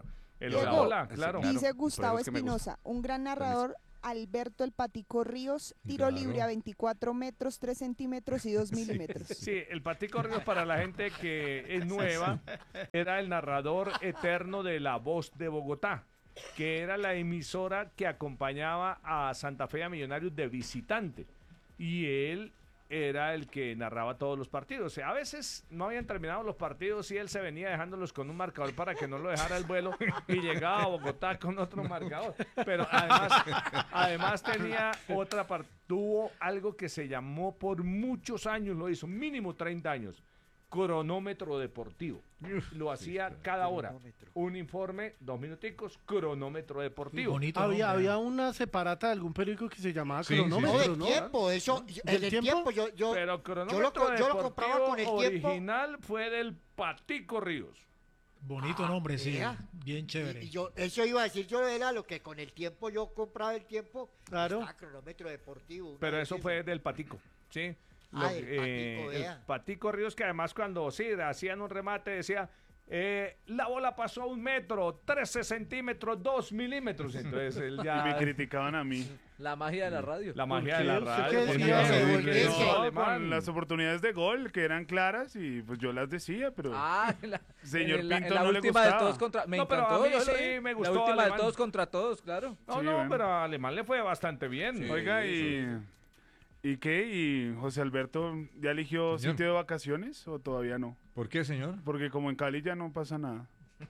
[SPEAKER 1] El
[SPEAKER 12] Diego,
[SPEAKER 1] Olaola, claro.
[SPEAKER 12] Dice
[SPEAKER 9] Por
[SPEAKER 12] Gustavo
[SPEAKER 9] eso es que me gusta.
[SPEAKER 12] Espinosa, un gran narrador, Alberto el Patico Ríos, tiro
[SPEAKER 8] Claro.
[SPEAKER 12] libre a 24 metros, 3 centímetros y 2 milímetros.
[SPEAKER 1] Sí, el Patico Ríos, para la gente que es nueva, era el narrador eterno de La Voz de Bogotá, que era la emisora que acompañaba a Santa Fe y a Millonarios de visitante. Y él era el que narraba todos los partidos. O sea, a veces no habían terminado los partidos y él se venía dejándolos con un marcador para que no lo dejara el vuelo y llegaba a Bogotá con otro marcador. Pero además tenía tuvo algo que se llamó por muchos años, lo hizo, mínimo 30 años, cronómetro deportivo. Lo hacía cada hora. Un informe, 2 minuticos, cronómetro deportivo.
[SPEAKER 6] Bonito
[SPEAKER 2] Había,
[SPEAKER 6] nombre.
[SPEAKER 2] había una separata de algún periódico que se llamaba
[SPEAKER 8] Sí,
[SPEAKER 2] Cronómetro,
[SPEAKER 3] No, del
[SPEAKER 2] ¿no?
[SPEAKER 3] tiempo, eso, en el tiempo yo
[SPEAKER 1] Pero
[SPEAKER 3] yo
[SPEAKER 1] cronómetro
[SPEAKER 3] lo compraba con el
[SPEAKER 1] deportivo
[SPEAKER 3] tiempo.
[SPEAKER 1] original fue del Patico Ríos.
[SPEAKER 6] Bonito nombre, sí.
[SPEAKER 3] vea.
[SPEAKER 6] Bien chévere.
[SPEAKER 3] Y yo, eso iba a decir yo, era lo que con el tiempo yo compraba el tiempo.
[SPEAKER 2] Claro.
[SPEAKER 3] Estaba cronómetro deportivo. una
[SPEAKER 1] Pero
[SPEAKER 3] vez
[SPEAKER 1] eso fue del Patico, ¿sí?
[SPEAKER 3] Ah, del Patico,
[SPEAKER 1] el
[SPEAKER 3] vea.
[SPEAKER 1] Patico Ríos, que además cuando sí hacían un remate decía, la bola pasó a 1 metro, 13 centímetros, 2 milímetros. Entonces él
[SPEAKER 15] Y
[SPEAKER 1] ya...
[SPEAKER 15] me criticaban a mí.
[SPEAKER 7] La magia de la radio.
[SPEAKER 1] La magia
[SPEAKER 2] ¿Por
[SPEAKER 1] de la
[SPEAKER 2] qué? ¿Usted
[SPEAKER 1] radio.
[SPEAKER 2] qué
[SPEAKER 1] porque
[SPEAKER 2] decía?
[SPEAKER 1] no se
[SPEAKER 3] ¿Por
[SPEAKER 1] burle,
[SPEAKER 3] qué?
[SPEAKER 1] no,
[SPEAKER 15] No,
[SPEAKER 1] alemán.
[SPEAKER 15] con las oportunidades de gol que eran claras y pues yo las decía, pero
[SPEAKER 7] Ah,
[SPEAKER 15] señor
[SPEAKER 7] en la
[SPEAKER 15] Pinto no le
[SPEAKER 7] última de
[SPEAKER 15] gustaba.
[SPEAKER 7] todos contra... Me
[SPEAKER 1] No, pero
[SPEAKER 7] encantó,
[SPEAKER 1] a mí
[SPEAKER 7] yo
[SPEAKER 1] sí
[SPEAKER 7] leí.
[SPEAKER 1] me gustó
[SPEAKER 7] La última
[SPEAKER 1] Alemán.
[SPEAKER 7] de todos contra todos, claro.
[SPEAKER 1] No,
[SPEAKER 15] Sí,
[SPEAKER 1] no,
[SPEAKER 15] bueno.
[SPEAKER 1] pero a Alemán le fue bastante bien.
[SPEAKER 15] Oiga, ¿y qué? ¿Y José Alberto ya eligió
[SPEAKER 8] Señor.
[SPEAKER 15] sitio de vacaciones o todavía no?
[SPEAKER 8] ¿Por qué, señor?
[SPEAKER 15] Porque como en Cali ya no pasa nada.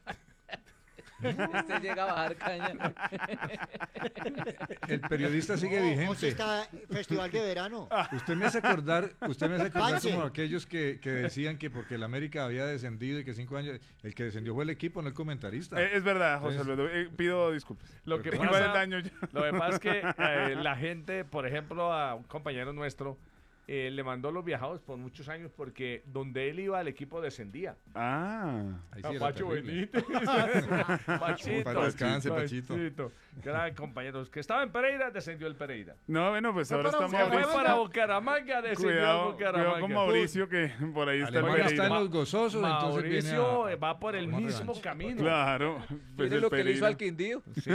[SPEAKER 7] Este llega a bajar caña.
[SPEAKER 8] El periodista sigue
[SPEAKER 3] No,
[SPEAKER 8] vigente.
[SPEAKER 3] José está festival de verano.
[SPEAKER 8] Usted me hace acordar
[SPEAKER 3] Pase.
[SPEAKER 8] como aquellos que decían que porque el América había descendido y que 5 años, el que descendió fue el equipo, no el comentarista.
[SPEAKER 15] Es verdad, José
[SPEAKER 8] Entonces-
[SPEAKER 15] Alberto. Pido disculpas.
[SPEAKER 1] Lo que
[SPEAKER 15] Iba
[SPEAKER 1] pasa-
[SPEAKER 15] del daño ya.
[SPEAKER 1] Lo que pasa es que la gente, por ejemplo, a un compañero nuestro, le mandó los viajados por muchos años porque donde él iba el equipo descendía.
[SPEAKER 15] Ah.
[SPEAKER 8] Ahí
[SPEAKER 1] A
[SPEAKER 8] sí era
[SPEAKER 1] Pacho
[SPEAKER 8] terrible.
[SPEAKER 1] Benítez. Pachito.
[SPEAKER 8] Para descanse, Pachito.
[SPEAKER 1] Gran compañeros. Que estaba en Pereira, descendió el Pereira.
[SPEAKER 15] No, bueno, pues ahora
[SPEAKER 1] Se
[SPEAKER 15] estamos
[SPEAKER 1] fue para Bucaramanga, descendió el
[SPEAKER 15] Cuidado
[SPEAKER 1] Bucaramanga.
[SPEAKER 15] con Mauricio, que por ahí está el
[SPEAKER 8] Alemán está en
[SPEAKER 15] Pereira.
[SPEAKER 8] los gozosos, entonces viene
[SPEAKER 1] Mauricio
[SPEAKER 8] a-
[SPEAKER 1] va por el
[SPEAKER 8] tomar
[SPEAKER 1] mismo
[SPEAKER 8] revancha.
[SPEAKER 1] camino.
[SPEAKER 15] Claro. Pues
[SPEAKER 7] Mire
[SPEAKER 15] el
[SPEAKER 7] lo que le hizo
[SPEAKER 15] Pereira.
[SPEAKER 7] al Quindío.
[SPEAKER 1] Sí.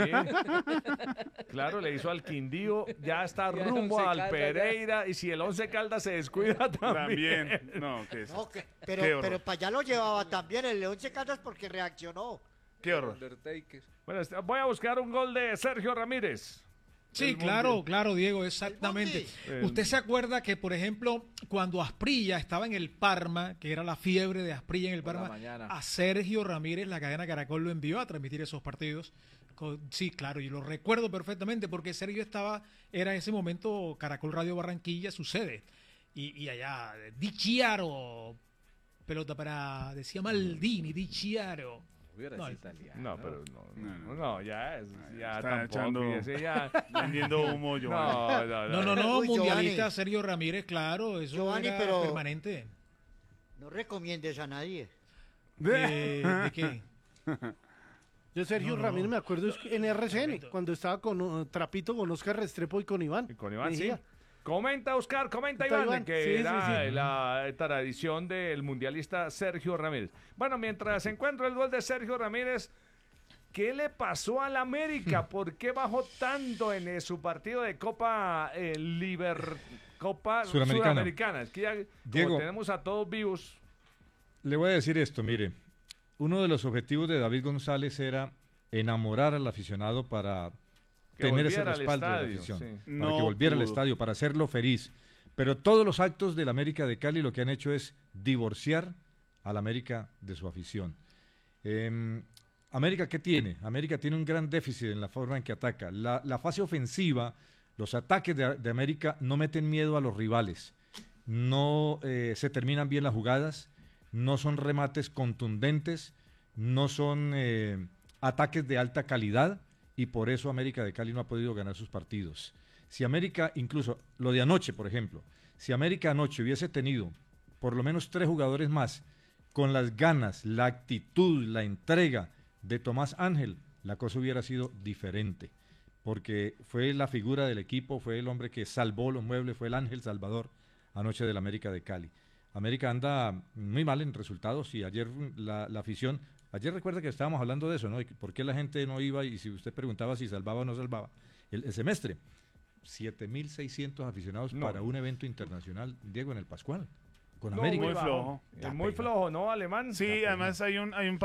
[SPEAKER 1] Claro, le hizo al Quindío, ya está
[SPEAKER 7] Y al
[SPEAKER 1] rumbo
[SPEAKER 7] Once
[SPEAKER 1] al
[SPEAKER 7] Caldas,
[SPEAKER 1] Pereira y si el 11 Caldas se descuida también.
[SPEAKER 15] También. No, ¿qué es?
[SPEAKER 3] No,
[SPEAKER 15] Qué
[SPEAKER 3] pero
[SPEAKER 15] horror.
[SPEAKER 3] para allá lo llevaba también el León Caldas porque reaccionó.
[SPEAKER 15] Qué horror.
[SPEAKER 7] Undertaker.
[SPEAKER 1] Bueno, voy a buscar un gol de Sergio Ramírez.
[SPEAKER 6] Sí, claro, claro, Diego, exactamente.
[SPEAKER 1] El-
[SPEAKER 6] ¿Usted se acuerda que, por ejemplo, cuando Asprilla estaba en el Parma, que era la fiebre de Asprilla en el
[SPEAKER 7] Por la
[SPEAKER 6] Parma,
[SPEAKER 7] mañana.
[SPEAKER 6] a Sergio Ramírez, la cadena Caracol lo envió a transmitir esos partidos? Sí, claro, yo lo recuerdo perfectamente porque Sergio era en ese momento Caracol Radio Barranquilla, su sede. Y allá, Di Chiaro, pelota para, decía Maldini, Di Chiaro.
[SPEAKER 7] Hubiera
[SPEAKER 6] No,
[SPEAKER 7] sido italiano.
[SPEAKER 1] No, pero no, ya es, ya
[SPEAKER 15] Está
[SPEAKER 1] tampoco.
[SPEAKER 15] echando-
[SPEAKER 1] ese ya-
[SPEAKER 15] vendiendo humo, Giovanni.
[SPEAKER 6] No,
[SPEAKER 3] Uy,
[SPEAKER 6] mundialista
[SPEAKER 3] Giovanni.
[SPEAKER 6] Sergio Ramírez, claro, eso
[SPEAKER 3] Giovanni,
[SPEAKER 6] era
[SPEAKER 3] pero-
[SPEAKER 6] permanente.
[SPEAKER 3] No recomiendes a nadie.
[SPEAKER 6] ¿De qué?
[SPEAKER 2] Yo Sergio Ramírez me acuerdo es que en RCN, cuando estaba con Trapito, con Oscar Restrepo y con Iván.
[SPEAKER 1] Con Iván, sí.
[SPEAKER 2] Mejía.
[SPEAKER 1] Comenta, Oscar, comenta,
[SPEAKER 2] Comenta,
[SPEAKER 1] Iván,
[SPEAKER 2] Iván.
[SPEAKER 1] que
[SPEAKER 2] Sí,
[SPEAKER 1] era
[SPEAKER 2] sí, sí.
[SPEAKER 1] la tradición del mundialista Sergio Ramírez. Bueno, mientras encuentro el gol de Sergio Ramírez, ¿qué le pasó al América? ¿Por qué bajó tanto en su partido de Copa Copa
[SPEAKER 8] Suramericana.
[SPEAKER 1] Suramericana? Es que ya como
[SPEAKER 8] Diego.
[SPEAKER 1] tenemos a todos vivos.
[SPEAKER 8] Le voy a decir esto, mire, uno de los objetivos de David González era enamorar al aficionado para
[SPEAKER 1] Que
[SPEAKER 8] tener ese
[SPEAKER 1] volviera al
[SPEAKER 8] respaldo de la
[SPEAKER 1] estadio,
[SPEAKER 8] afición,
[SPEAKER 1] sí.
[SPEAKER 8] para que
[SPEAKER 15] No
[SPEAKER 8] volviera al
[SPEAKER 15] pudo.
[SPEAKER 8] estadio, para hacerlo feliz. Pero todos los actos del América de Cali lo que han hecho es divorciar al América de su afición. América, ¿qué tiene? América tiene un gran déficit en la forma en que ataca. La fase ofensiva, los ataques de América no meten miedo a los rivales. No se terminan bien las jugadas, no son remates contundentes, no son ataques de alta calidad y por eso América de Cali no ha podido ganar sus partidos. Si América, incluso lo de anoche, por ejemplo, si América anoche hubiese tenido por lo menos 3 jugadores más con las ganas, la actitud, la entrega de Tomás Ángel, la cosa hubiera sido diferente, porque fue la figura del equipo, fue el hombre que salvó los muebles, fue el ángel salvador anoche del América de Cali. América anda muy mal en resultados y ayer la afición Ayer recuerda que estábamos hablando de eso, ¿no? ¿Por qué la gente no iba? Y si usted preguntaba si salvaba o no salvaba. El semestre, 7.600 aficionados para un evento internacional, Diego, en el Pascual, con
[SPEAKER 1] No,
[SPEAKER 8] América.
[SPEAKER 15] muy flojo.
[SPEAKER 1] Es muy flojo, ¿no, Alemán?
[SPEAKER 15] Sí, además hay un